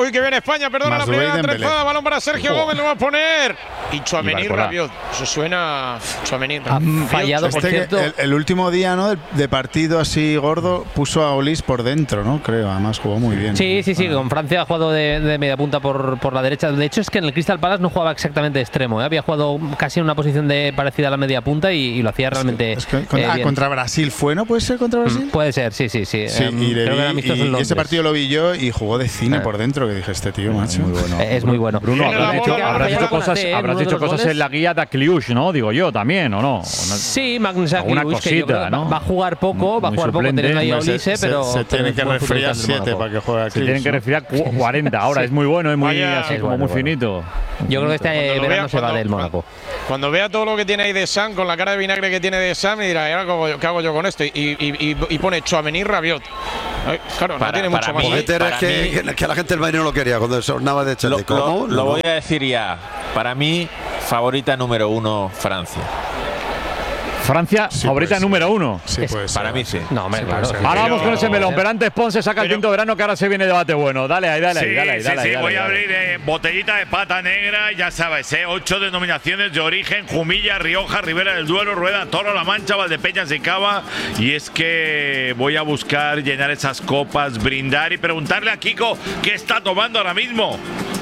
Uy, que viene España, perdona la primera trenzada, balón para Sergio Gómez, lo va a poner. Y Tchouaméni, Rabiot. Eso suena. Tchouaméni, fallado, por este cierto. El, el último día, ¿no? De, de partido así gordo, puso a Olís por dentro, ¿no? Creo, además jugó muy bien. Sí, sí, sí, con Francia ha jugado de, de media punta por, por la derecha. De hecho, es que en el Crystal Palace no jugaba exactamente de extremo, ¿eh? Había jugado casi en una posición de, parecida a la media punta y, y lo hacía realmente. Es que, es que, eh, ah, bien. Contra Brasil fue, ¿no? ¿Puede ser contra Brasil? Mm, puede ser, sí, sí, sí. Sí, um, y, le creo vi, que era amistoso y, en y Londres. ese partido lo vi yo y jugó de cine Eh. por dentro, que dije, este tío, macho. Muy bueno. Es muy bueno. Bruno, habrás dicho, bola, habrás dicho cosas, C, habrás dicho cosas en la guía de Kliush, ¿no? Digo yo también, ¿o no? Sí, Magnus alguna Kliush, que yo creo cosita, que ¿no? va a jugar poco, va a Muy jugar poco, suplente. teniendo ahí a Se- Olise, se- pero se tiene que buen resfriar futbolista del siete Mónaco. para que juegue Se Kliush, tienen que ¿no? resfriar cu- cuarenta. Ahora es muy bueno, es muy Vaya, así es como bueno, muy bueno. finito. Yo creo que este Cuando lo verano vea, se va cuando- del Mónaco. Cuando vea todo lo que tiene ahí de Sam, con la cara de vinagre que tiene de Sam, y dirá, ¿y ahora cómo- qué hago yo con esto? Y, y, y, y pone Tchouaméni, Rabiot. Ay, claro, Para- no tiene para mucho más. mí- ¿eh? Joder, para es que, mí- que la gente del Bayern no lo quería cuando sonaba de Lo, Chate. ¿Cómo? lo- lo No, voy a decir ya. Para mí, favorita número uno, Francia. Francia, Sí, favorita puede ser. número uno. Sí, puede ser. Para mí sí. No, hombre, Sí, claro. puede ser. Ahora vamos con ese melón, Pero- pero antes Ponce saca el Pero- quinto verano, que ahora se viene debate bueno. Dale ahí, dale ahí, Sí, dale ahí, sí, dale ahí, sí, dale voy ahí, a dale. abrir eh, botellita de pata negra, ya sabes, eh, ocho denominaciones de origen: Jumilla, Rioja, Ribera del Duero, Rueda, Toro, La Mancha, Valdepeñas y Cava. Y es que voy a buscar llenar esas copas, brindar y preguntarle a Kiko qué está tomando ahora mismo.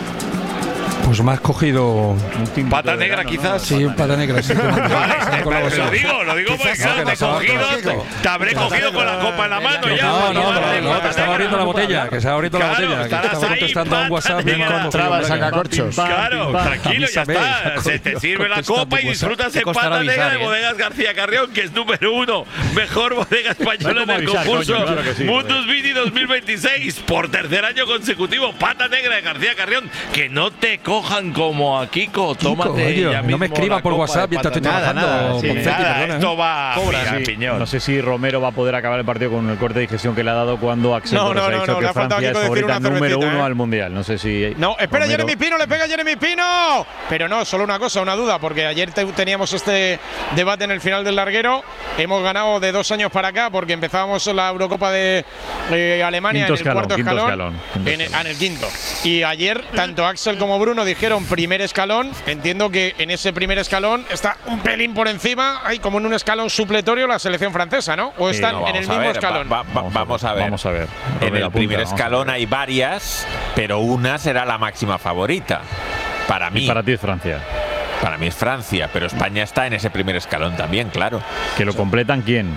Pues me has cogido. Pata negra, quizás. Sí, un pata negra. Sí, Vale, con la lo bolsa. digo, lo digo porque Quizás claro, no, te que he estaba- cogido, te habré cogido con la copa en la mano ya. No, no, no, Vale, no, pata que estaba negra. abriendo la botella, que estaba abriendo la Claro, botella, que estarás estaba ahí, contestando a un pata WhatsApp. negra. bien Encontraba el conocido, sacacorchos. Claro, tranquilo, ya Avísame, está. saco Se te yo, sirve la contestando copa y WhatsApp. disfrutas Te en costará pata negra avisar, de ¿eh? Bodegas García Carrión, que es número uno. Mejor bodega española No hay del como avisar, concurso coño, claro que sí, Mundus Vini dos mil veintiséis. Por tercer año consecutivo, pata negra de García Carrión. Que no te cojan como a Kiko. Tómate oye, ya no mismo me escriba la por copa WhatsApp de mientras pata estoy negra. trabajando. Sí, Confeti, nada, perdona, esto ¿eh? va a Cobra, piñón, sí. piñón. No sé si Romero va a poder acabar el partido con el corte de digestión que le ha dado cuando Axel No, Torres no, ha no, dicho no, le que ha faltado Francia a Kiko es decir favorita una número cervecita, uno ¿eh? al Mundial. No sé si. No, espera, Romero- Jeremy Pino, le pega Jeremy Pino. Pero no, solo una cosa, una duda, porque ayer te- teníamos este debate en el final del larguero. Hemos ganado de dos años para acá, porque empezábamos la Eurocopa de eh, Alemania Quinto en el escalón, cuarto quinto escalón. escalón, quinto en, el- escalón. en el quinto. Y ayer, tanto Axel como Bruno dijeron primer escalón. Entiendo que en ese primer escalón está un pelín por encima, hay como en un escalón supletorio la selección francesa, ¿no? O Sí, están no, en el vamos a mismo ver, escalón. va- va- vamos a ver. Vamos a ver. En Romero el primer apunta, vamos a escalón ver. hay varias, pero una será la máxima favorita. Para mí. Y para ti es Francia. Para mí es Francia, pero España está en ese primer escalón también, claro. ¿Que lo completan quién?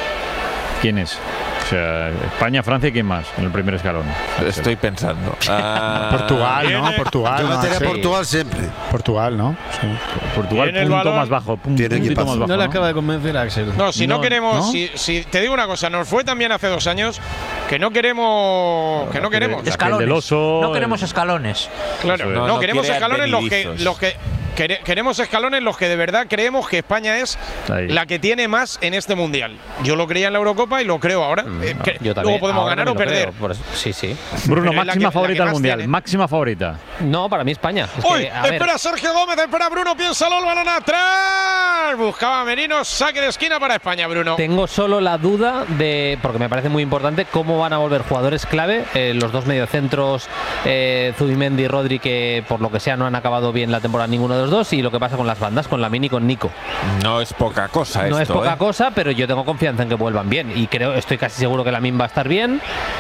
¿Quién es? O sea, España, Francia y quién más en el primer escalón. Estoy pensando. Ah, Portugal, ¿no? Portugal. Yo ¿no? metería Sí. Portugal siempre. Portugal, ¿no? Sí. Portugal, Tiene el punto balón. más bajo. Pun- Tiene puntito equipazo. más bajo. No le ¿no? acaba de convencer a Axel. No, si no, No, queremos, ¿no? Si, si te digo una cosa, nos fue también hace dos años que no queremos, que no queremos. Aquel Escalones. del oso, no el- queremos escalones. Claro, Eso es. no, No, no queremos quiere escalones los que, advenedizos. los que quere- queremos escalones los que de verdad creemos que España es Ahí. la que tiene más en este mundial. Yo lo creía en la Eurocopa y lo creo ahora. Eh, que Yo también. luego podemos Ahora ganar o también lo perder. creo, por eso- sí, sí. Bruno, Pero es la máxima que- la favorita que al más Mundial. tiene. Máxima favorita. No, para mí España. Es Uy, que, a ver, espera Sergio Gómez, espera Bruno, piénsalo, el balón atrás. Buscaba Merino, saque de esquina para España, Bruno. tengo solo la duda de, porque me parece muy importante, cómo van a volver jugadores clave, eh, los dos mediocentros, eh, Zubimendi y Rodri, que por lo que sea no han acabado bien la temporada ninguno de los dos, y lo que pasa con las bandas, con Lamine y con Nico. no es poca cosa No esto, es poca ¿eh? cosa, pero yo tengo confianza en que vuelvan bien, y creo, estoy casi seguro que Lamine va a estar bien.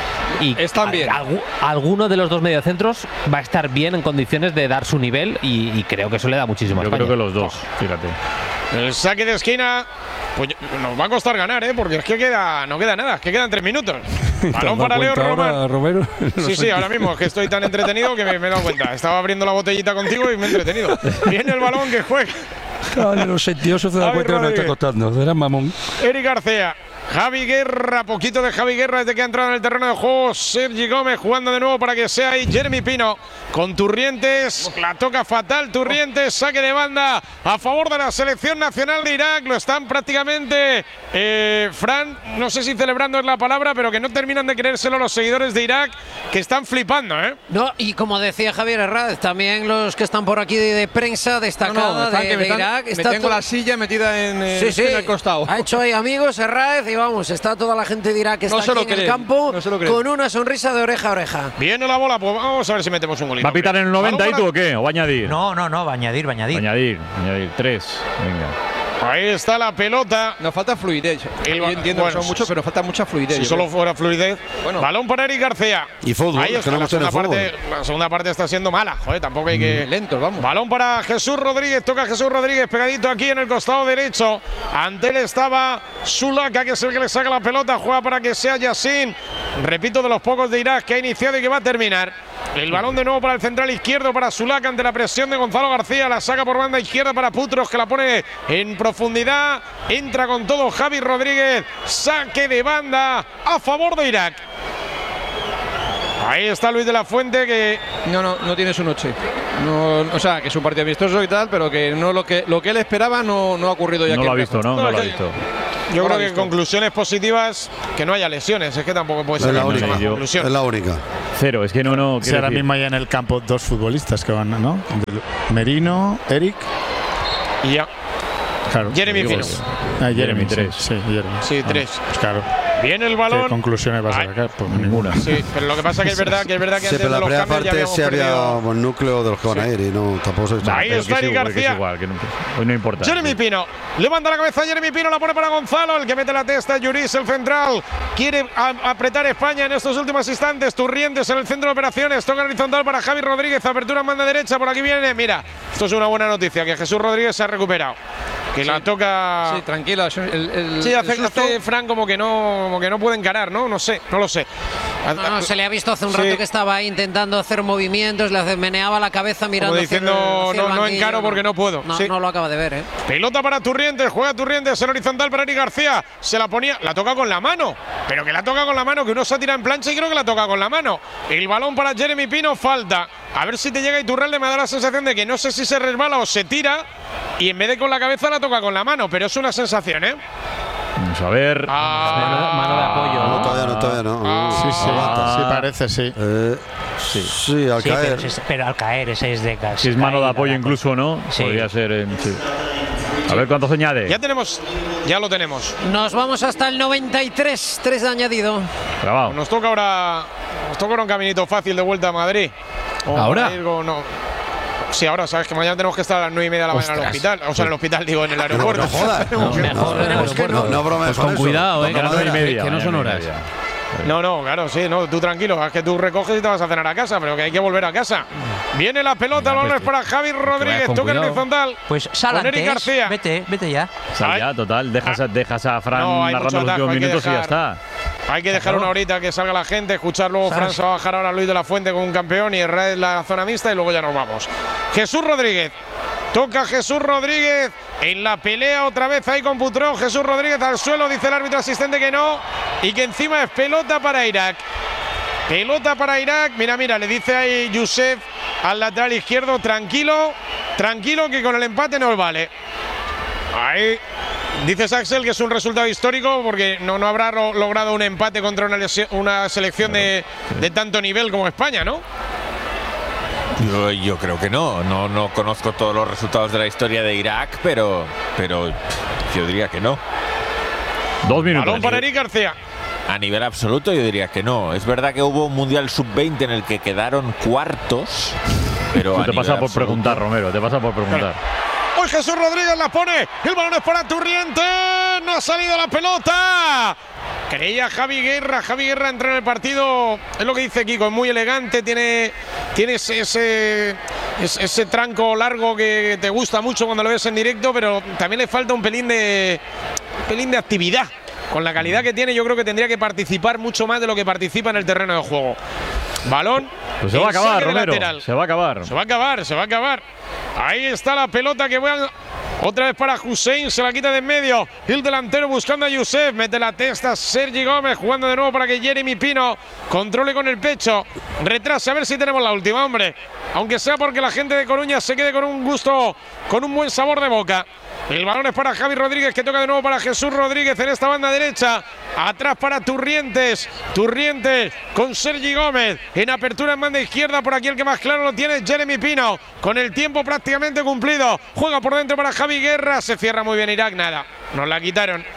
Y Están bien. al- algu- alguno de los dos mediocentros va a estar bien en condiciones de dar su nivel, y, y creo que eso le da muchísimo a Yo España. creo que los dos, fíjate. El saque de esquina, pues nos va a costar ganar, ¿eh? Porque es que queda, no queda nada, es que quedan tres minutos. ¿Te has Balón dado para Leo cuenta ahora, Román. Romero? No Sí, sé. sí, ahora mismo es que estoy tan entretenido que me, me he dado cuenta. Estaba abriendo la botellita contigo y me he entretenido. Viene el balón que juega Dale, los sentiosos se dan Javi cuenta que nos está Rodríguez. costando. Eres mamón. Eric García. Javi Guerra, poquito de Javi Guerra desde que ha entrado en el terreno de juego. Sergi Gómez jugando de nuevo para que sea ahí Jeremy Pino con Turrientes. La toca fatal Turrientes, saque de banda a favor de la selección nacional de Irak. Lo están prácticamente, eh, Fran, no sé si celebrando es la palabra, pero que no terminan de creérselo los seguidores de Irak, que están flipando, ¿eh? No, y como decía Javier Herráez, también los que están por aquí de, de prensa destacada están de, que me de están- Irak. me Está tengo to- la silla metida en, eh, Sí, sí. en el costado. Ha hecho ahí amigos Herráez y va vamos, está toda la gente dirá que No está se lo aquí en el creen, campo no se lo creen. con una sonrisa de oreja a oreja. Viene la bola, pues vamos a ver si metemos un golito. ¿Va a pitar en el noventa y tú o qué? ¿O va a añadir? No, no, no, va a añadir, va a añadir. Va a añadir, añadir. Tres. Venga. Ahí está la pelota. Nos falta fluidez. El, Yo entiendo bueno, que son muchos, pero falta mucha fluidez. Si yo solo creo. fuera fluidez. Bueno. Balón para Eric García. Y fútbol, Ahí que está, no la hemos tenido segunda, fútbol. parte, la segunda parte está siendo mala. Joder, tampoco hay que. Lentos, vamos. Balón para Jesús Rodríguez. Toca Jesús Rodríguez pegadito aquí en el costado derecho. Ante él estaba Sulaka, que es el que le saca la pelota. Juega para que sea Yassin. Repito, de los pocos de Irak que ha iniciado y que va a terminar. El balón de nuevo para el central izquierdo para Sulaka ante la presión de Gonzalo García. La saca por banda izquierda para Putros, que la pone en profundidad. Entra con todo Javi Rodríguez. Saque de banda a favor de Irak. Ahí está Luis de la Fuente, que No, no, no tiene su noche. No, o sea, que es un partido amistoso y tal, pero que no lo que lo que él esperaba no, no ha ocurrido ya. No que lo ha visto, ¿no? No lo ha que- visto. yo No lo creo ha que visto. conclusiones positivas, que no haya lesiones. Es que tampoco puede Es ser la mucha única. más yo- conclusión. Es la única. Cero, es que no, no. Sí, quiero ahora decir- mismo hay en el campo dos futbolistas que van, ¿no? Merino, Eric. Y ya. Claro. Jeremy Digo, Pino. Ah, Jeremy, Jeremy, sí, tres. Sí, Jeremy. Sí, Ah, tres. pues claro. Viene el ¿Qué balón. conclusiones vas a Ay, sacar? Pues Ninguna. Sí, pero lo que pasa que es verdad que es verdad que Sí, antes pero de la los primera cambios ya parte habíamos sí había perdido. buen núcleo de los que van a ir y no, tampoco se Ahí Pero está que es Eric igual, que es García. igual, que no- hoy no importa. Jeremy Pino, levanta la cabeza Jeremy Pino, la pone para Gonzalo, el que mete la testa, Yuris, el central, quiere a- apretar España en estos últimos instantes, Turrientes en el centro de operaciones, toca horizontal para Javi Rodríguez, apertura en banda derecha, por aquí viene, mira, esto es una buena noticia, que Jesús Rodríguez se ha recuperado, que la toca… Sí, tranquila. El, el, Sí, el hace, susto- hace Fran como que no como que no puede encarar, ¿no? No sé, no lo sé. No, no, se le ha visto hace un Sí. rato que estaba ahí intentando hacer movimientos, le hace- meneaba la cabeza mirando Como hacia el- diciendo, hacia el no, no banquillo, encaro porque no puedo. No, Sí. no lo acaba de ver, ¿eh? Pelota para Turrientes, juega Turrientes en horizontal para Eric García. Se la ponía, la toca con la mano, pero que la toca con la mano, que uno se tira en plancha y creo que la toca con la mano. El balón para Jeremy Pino, falta. A ver si te llega Iturralde, me da la sensación de que no sé si se resbala o se tira y en vez de con la cabeza la toca con la mano, pero es una sensación, ¿eh? Vamos a ver. Ah, Mano de apoyo, No, ¿no? todavía no, todavía no. Sí, sí, Aguanta. sí parece, sí. Eh, sí. sí, al Sí, caer. pero, es- pero al caer ese es de Si es mano de apoyo incluso, ¿no? Sí. Podría ser. eh, sí. A ver cuánto se añade. ya tenemos, ya lo tenemos. Nos vamos hasta el noventa y tres, tres de añadido. Grabado. Nos toca ahora, nos toca ahora un caminito fácil de vuelta a Madrid. O ¿Ahora? para ir con- no. Sí, ahora sabes que mañana tenemos que estar a las nueve y media de la mañana en el Ostras. hospital. O sea, en el hospital, digo, en el aeropuerto. no jodas. Tenemos que- Mejor, Tenemos que No, no bromees Pues con eso. cuidado, eh, Toca que, nueve y no- media, que no son mañana y horas. media. No, no, claro, sí, no, tú tranquilo, es que tú recoges y te vas a cenar a casa, pero que hay que volver a casa. Viene la pelota, el balón es para Javi Rodríguez, con toca en cuidado. horizontal. Pues sal Con Eric antes, García. vete, vete ya. Sal ya, total. Dejas, a- dejas a Fran No, hay mucho narrando los atajo, últimos hay que minutos y ya dejar- está. Hay que dejar una horita que salga la gente, escuchar luego ¿Sabes? Fran se va a bajar ahora Luis de la Fuente con un campeón y Herrera la zona mixta y luego ya nos vamos. Jesús Rodríguez. Toca Jesús Rodríguez en la pelea otra vez ahí con Putrón. Jesús Rodríguez al suelo, dice el árbitro asistente que no. Y que encima es pelota para Irak. Pelota para Irak. Mira, mira, le dice ahí Youssef al lateral izquierdo. Tranquilo, tranquilo que con el empate nos vale. Ahí. Dices Axel que es un resultado histórico porque no, no habrá ro- logrado un empate contra una, lesi- una selección de, de tanto nivel como España, ¿no? Yo, yo creo que no. no. No conozco todos los resultados de la historia de Irak, pero, pero yo diría que no. Dos minutos. Balón para Eric García. A nivel absoluto yo diría que no. Es verdad que hubo un Mundial sub veinte en el que quedaron cuartos, pero Tú a te nivel pasa por absoluto- preguntar, Romero, te pasa por preguntar. Hoy Jesús Rodríguez la pone. El balón es para Turrientes. No ha salido la pelota. Creía Javi Guerra. Javi Guerra entra en el partido. Es lo que dice Kiko. Es muy elegante. Tiene, tiene ese, ese, ese, ese tranco largo que te gusta mucho cuando lo ves en directo. Pero también le falta un pelín de, un pelín de actividad. Con la calidad que tiene, yo creo que tendría que participar mucho más de lo que participa en el terreno de juego. Balón. Pues se va a en acabar, saque de Romero. lateral. Se va a acabar. Se va a acabar, se va a acabar. Ahí está la pelota que va otra vez para Hussein, se la quita de en medio. El delantero buscando a Youssef, mete la testa Sergi Gómez, jugando de nuevo para que Jeremy Pino controle con el pecho. Retrase, a ver si tenemos la última, hombre. Aunque sea porque la gente de Coruña se quede con un gusto, con un buen sabor de boca. El balón es para Javi Rodríguez, que toca de nuevo para Jesús Rodríguez en esta banda derecha. Atrás para Turrientes. Turrientes con Sergi Gómez. En apertura en banda izquierda, por aquí el que más claro lo tiene es Jeremy Pino. Con el tiempo prácticamente cumplido. Juega por dentro para Javi Guerra. Se cierra muy bien Irak, nada. Nos la quitaron.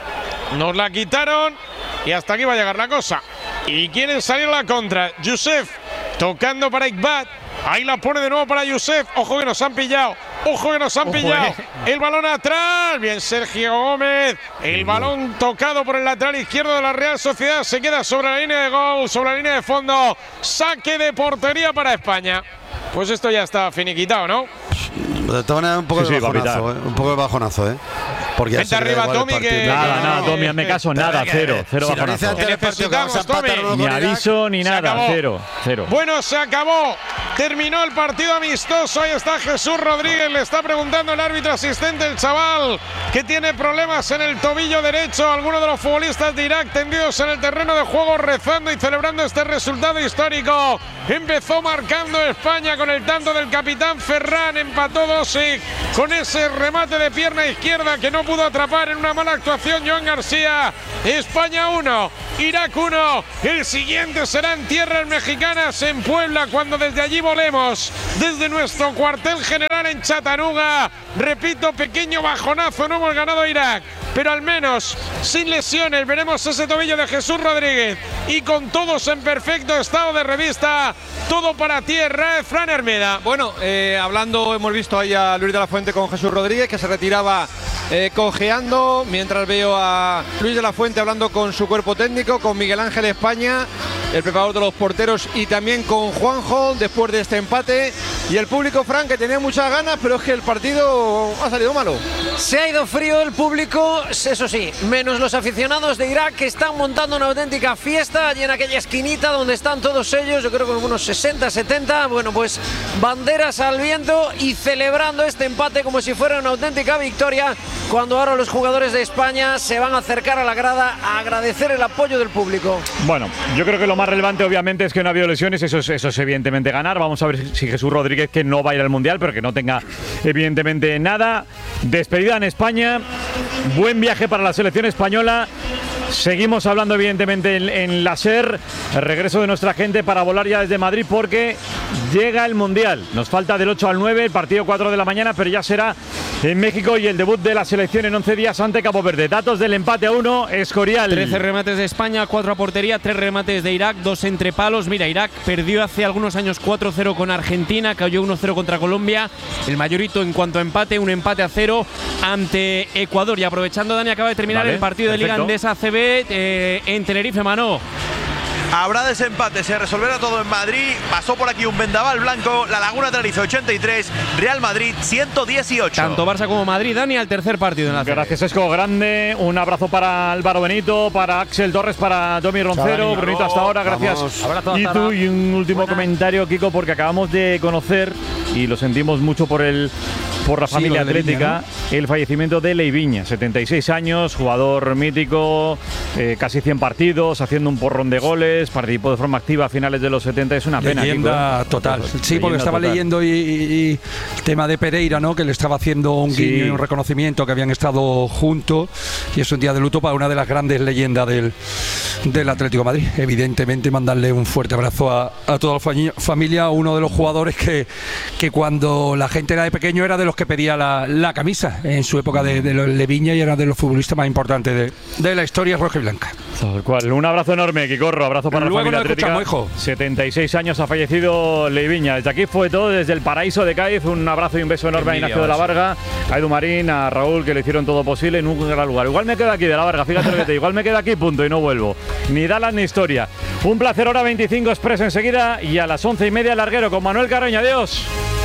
nos la quitaron y hasta aquí va a llegar la cosa. Y quieren salir a la contra. Youssef tocando para Iqbal. Ahí la pone de nuevo para Youssef. Ojo que nos han pillado. Ojo que nos han Ojo, pillado. eh. El balón atrás. Bien, Sergio Gómez. El balón tocado por el lateral izquierdo de la Real Sociedad. Se queda sobre la línea de gol, sobre la línea de fondo. Saque de portería para España. Pues esto ya está finiquitado, ¿no? De todas maneras, un poco Sí, de sí, va a bajonazo, pitar. ¿eh? Un poco de bajonazo, ¿eh? Porque ya Vente se queda arriba, igual el Tommy, partido. que- Nada, nada, Tommy, hazme caso, nada, cero, cero Si lo dice bajonazo. antes del partido que vamos a Necesitamos, empatar Tommy. uno Ni con Irak, aviso ni Se nada, acabó. cero, cero. Bueno, se acabó. Terminó el partido amistoso. Ahí está Jesús Rodríguez. Le está preguntando el árbitro asistente, el chaval, que tiene problemas en el tobillo derecho. Algunos de los futbolistas de Irak tendidos en el terreno de juego, rezando y celebrando este resultado histórico. Empezó marcando España con el tanto del capitán Ferran. Empató Dosic con ese remate de pierna izquierda que no pudo atrapar en una mala actuación Joan García. España uno, Irak uno. El siguiente será en tierras mexicanas, en Puebla, cuando desde allí volemos desde nuestro cuartel general en Chattanooga. Repito, pequeño bajonazo, no hemos ganado a Irak, pero al menos sin lesiones veremos ese tobillo de Jesús Rodríguez y con todos en perfecto estado de revista. Todo para tierra, Fran Hermeda. Bueno, eh, hablando, hemos visto ahí a Luis de la Fuente con Jesús Rodríguez, que se retiraba eh, cojeando, mientras veo a Luis de la Fuente hablando con su cuerpo técnico, con Miguel Ángel España, el preparador de los porteros, y también con Juanjo después de este empate. Y el público, Fran, que tenía muchas ganas, pero es que el partido ha salido malo. Se ha ido frío el público, eso sí, menos los aficionados de Irak, que están montando una auténtica fiesta allí en aquella esquinita donde están todos ellos, yo creo que unos sesenta, setenta, bueno, pues banderas al viento y celebrando este empate como si fuera una auténtica victoria, cuando ahora los jugadores de España se van a acercar a la grada a agradecer el apoyo del público. Bueno, yo creo que lo más relevante obviamente es que no ha habido lesiones, eso es, eso es evidentemente ganar. Vamos a ver si Jesús Rodríguez, que no va a ir al Mundial, pero que no tenga evidentemente nada. Despedida en España, buen viaje para la selección española. Seguimos hablando evidentemente en, en la SER, el regreso de nuestra gente para volar ya desde Madrid, porque llega el Mundial. Nos falta del ocho al nueve, el partido cuatro de la mañana, pero ya será en México y el debut de la selección en once días ante Cabo Verde. Datos del empate a uno, Escorial. trece remates de España, cuatro a portería, tres remates de Irak, dos entre palos. Mira, Irak perdió hace algunos años cuatro cero con Argentina, cayó uno cero contra Colombia. El mayorito en cuanto a empate, un empate a cero ante Ecuador. Y aprovechando, Dani, acaba de terminar Vale, el partido de Liga perfecto. Andesa C B eh, en Tenerife, Manó. Habrá desempate, se resolverá todo en Madrid. Pasó por aquí un vendaval blanco. La Laguna Tenerife ochenta y tres, Real Madrid ciento dieciocho. Tanto Barça como Madrid, Dani, al tercer partido en la C B. Gracias, Esco, grande. Un abrazo para Álvaro Benito, para Axel Torres, para Domi Roncero. Dani. Brunito, hasta ahora, gracias. Vamos. Abrazo, Y hasta tú, ahora. y un último Buenas. comentario, Kiko, porque acabamos de conocer, y lo sentimos mucho por el por la Sí, familia lo de Leiviña, atlética, el fallecimiento de Leiviña, setenta y seis años, jugador mítico, eh, casi cien partidos, haciendo un porrón de goles, participó de forma activa a finales de los setenta, es una pena. Leyenda Kiko, ¿eh? total. Sí, porque Leyenda estaba total. leyendo y, y- y el tema de Pereira, ¿no? Que le estaba haciendo un Sí. guiño y un reconocimiento, que habían estado juntos, y es un día de luto para una de las grandes leyendas del, del Atlético de Madrid. Evidentemente, mandarle un fuerte abrazo a, a toda la fa- familia, uno de los jugadores que, que cuando la gente era de pequeño era de los que pedía la, la camisa en su época de, de los Leiviña, y era de los futbolistas más importantes de, de la historia roja y blanca. Tal cual. Un abrazo enorme, Kikorro. Abrazo para Luego la familia nos atlética. escuchamos, hijo. setenta y seis años ha fallecido Leiviña. Desde aquí fue todo, desde el paraíso de Cádiz. Un abrazo y un beso enorme a envidia, Ignacio de la Barça. Varga, a Edu Marín, a Raúl, que le hicieron todo posible en un gran lugar. Igual me quedo aquí de la Varga, fíjate lo que te digo. Igual me quedo aquí, punto, y no vuelvo. Ni Dallas ni historia. Un placer, hora veinticinco Express enseguida, y a las once y media Larguero con Manuel Carreño. Adiós.